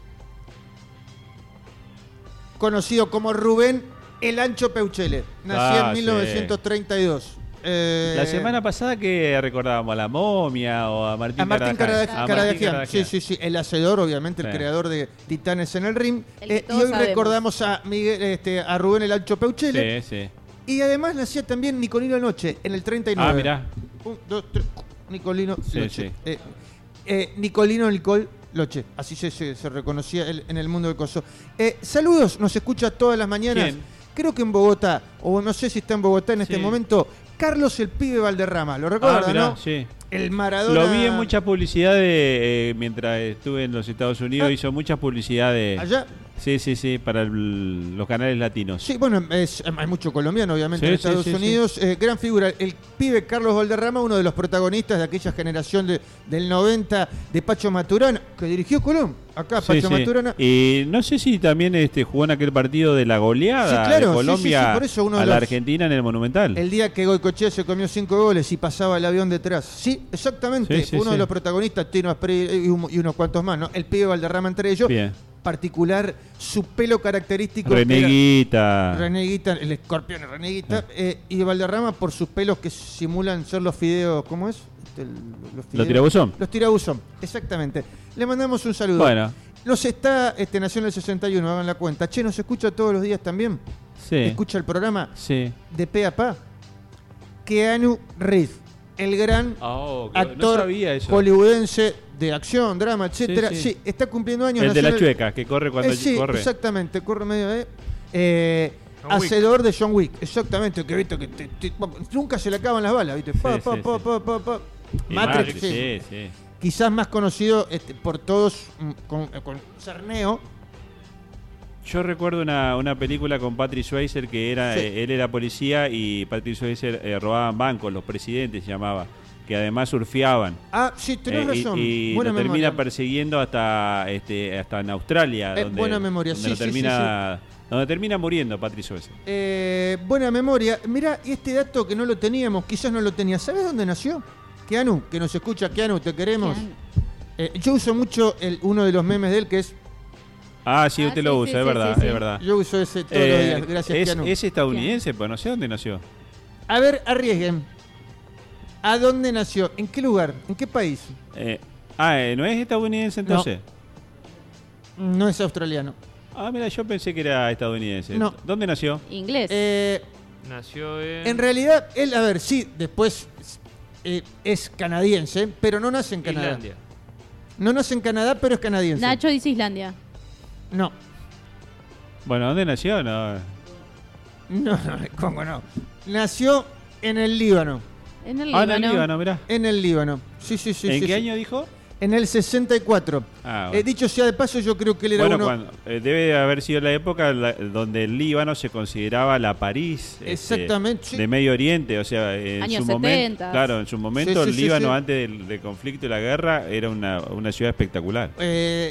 conocido como Rubén El Ancho Peuchele. Nació en
Sí.
1932.
La semana pasada que recordábamos a la momia o a Martín
A Martín
Caradagian.
Caradagian. Sí. El hacedor, obviamente, el
Sí.
creador de Titanes en el ring.
El que
Y
todos
hoy
sabemos.
recordamos a Miguel, a Rubén El Ancho Peuchele.
Sí.
Y además nacía también Nicolino Noche en el 39.
Ah, mirá.
1, 2, 3. Nicolino
Sí,
Loche.
sí.
Nicolino Nicol Loche. Así se reconocía en el mundo del coso. Saludos, nos escucha todas las mañanas.
¿Quién?
Creo que en Bogotá, o no sé si está en Bogotá en este
Sí.
momento, Carlos el Pibe Valderrama. ¿Lo recuerdan,
Mirá,
no?
sí.
El Maradona.
Lo vi en mucha publicidad mientras estuve en los Estados Unidos, hizo mucha publicidad de...
Allá.
Sí, para los canales latinos.
Sí, bueno, hay mucho colombiano, obviamente,
Sí,
en Estados
sí,
Unidos. Gran figura. El pibe Carlos Valderrama, uno de los protagonistas de aquella generación del 90 de Pacho Maturana, que dirigió Colón. Acá,
Sí,
Pacho
sí.
Maturana.
Y no sé si también jugó en aquel partido de la goleada
Sí, claro,
de
sí,
Colombia
sí, por eso uno de
a la
los-
Argentina en el Monumental.
El día que Goicoechea se comió 5 goles y pasaba el avión detrás. Sí, exactamente.
Sí, sí,
uno de
sí.
los protanistas, Tino Asprey y unos cuantos más, ¿no? El pibe Valderrama entre ellos.
Bien.
Particular, su pelo característico. que era-
Reneguita.
Reneguita, el escorpión es Reneguita. Y Valderrama por sus pelos que simulan ser los fideos, ¿cómo es? Los
¿Los tirabuzón?
Los tirabuzón, exactamente. Le mandamos un saludo.
Bueno,
Nos está, nació en el 61, hagan la cuenta. Che, ¿nos escucha todos los días también?
sí.
¿Escucha el programa
Sí.
de pe a pa? Keanu Reeves, el gran
no
actor
sabía eso.
hollywoodense de acción, drama, etcétera.
Sí,
Sí, está cumpliendo años.
El de
nació
la
en
chueca, que corre cuando
sí,
corre.
exactamente, corre medio hacedor de John Wick. Exactamente, que viste que nunca se le acaban las balas, ¿viste?
Y
Matrix,
sí.
Quizás más conocido por todos con Cerneo.
Yo recuerdo una película con Patrick Swayze que era él era policía y Patrick Swayze robaban bancos, los presidentes se llamaba, que además surfeaban.
Ah, sí, tenés razón.
Y
buena
lo
memoria.
termina persiguiendo hasta en Australia, donde,
buena memoria,
donde donde termina muriendo Patrick Swayze.
Buena memoria. Mirá, este dato que no lo teníamos, quizás no lo tenía. ¿Sabés dónde nació? Keanu, que nos escucha. Keanu, te queremos. Yo uso mucho uno de los memes de él que es...
Ah, sí, usted lo usa, es verdad, es verdad.
Yo uso ese todos los días, gracias, Keanu.
Es estadounidense, pues no sé dónde nació.
A ver, arriesguen. ¿A dónde nació? ¿En qué lugar? ¿En qué país?
¿No es estadounidense entonces?
No es australiano.
Ah, mira, yo pensé que era estadounidense.
No.
¿Dónde nació?
Inglés.
Nació en...
En realidad, él, a ver, sí, después es canadiense, pero no nace en Canadá.
Islandia.
No nace en Canadá, pero es canadiense.
Nacho dice Islandia.
No.
Bueno, ¿dónde nació? No.
No, ¿cómo no? Nació en el Líbano.
En el
Ah,
Líbano.
en el Líbano, mirá.
En el Líbano. Sí.
¿En qué año dijo?
En el 64.
Ah, bueno.
Dicho sea de paso, yo creo que él era
debe de haber sido la época donde el Líbano se consideraba la París
exactamente, sí.
de Medio Oriente, o sea, en
Años
su
70.
momento, claro, en su momento
Sí,
el Líbano
sí.
antes del conflicto y la guerra era una ciudad espectacular.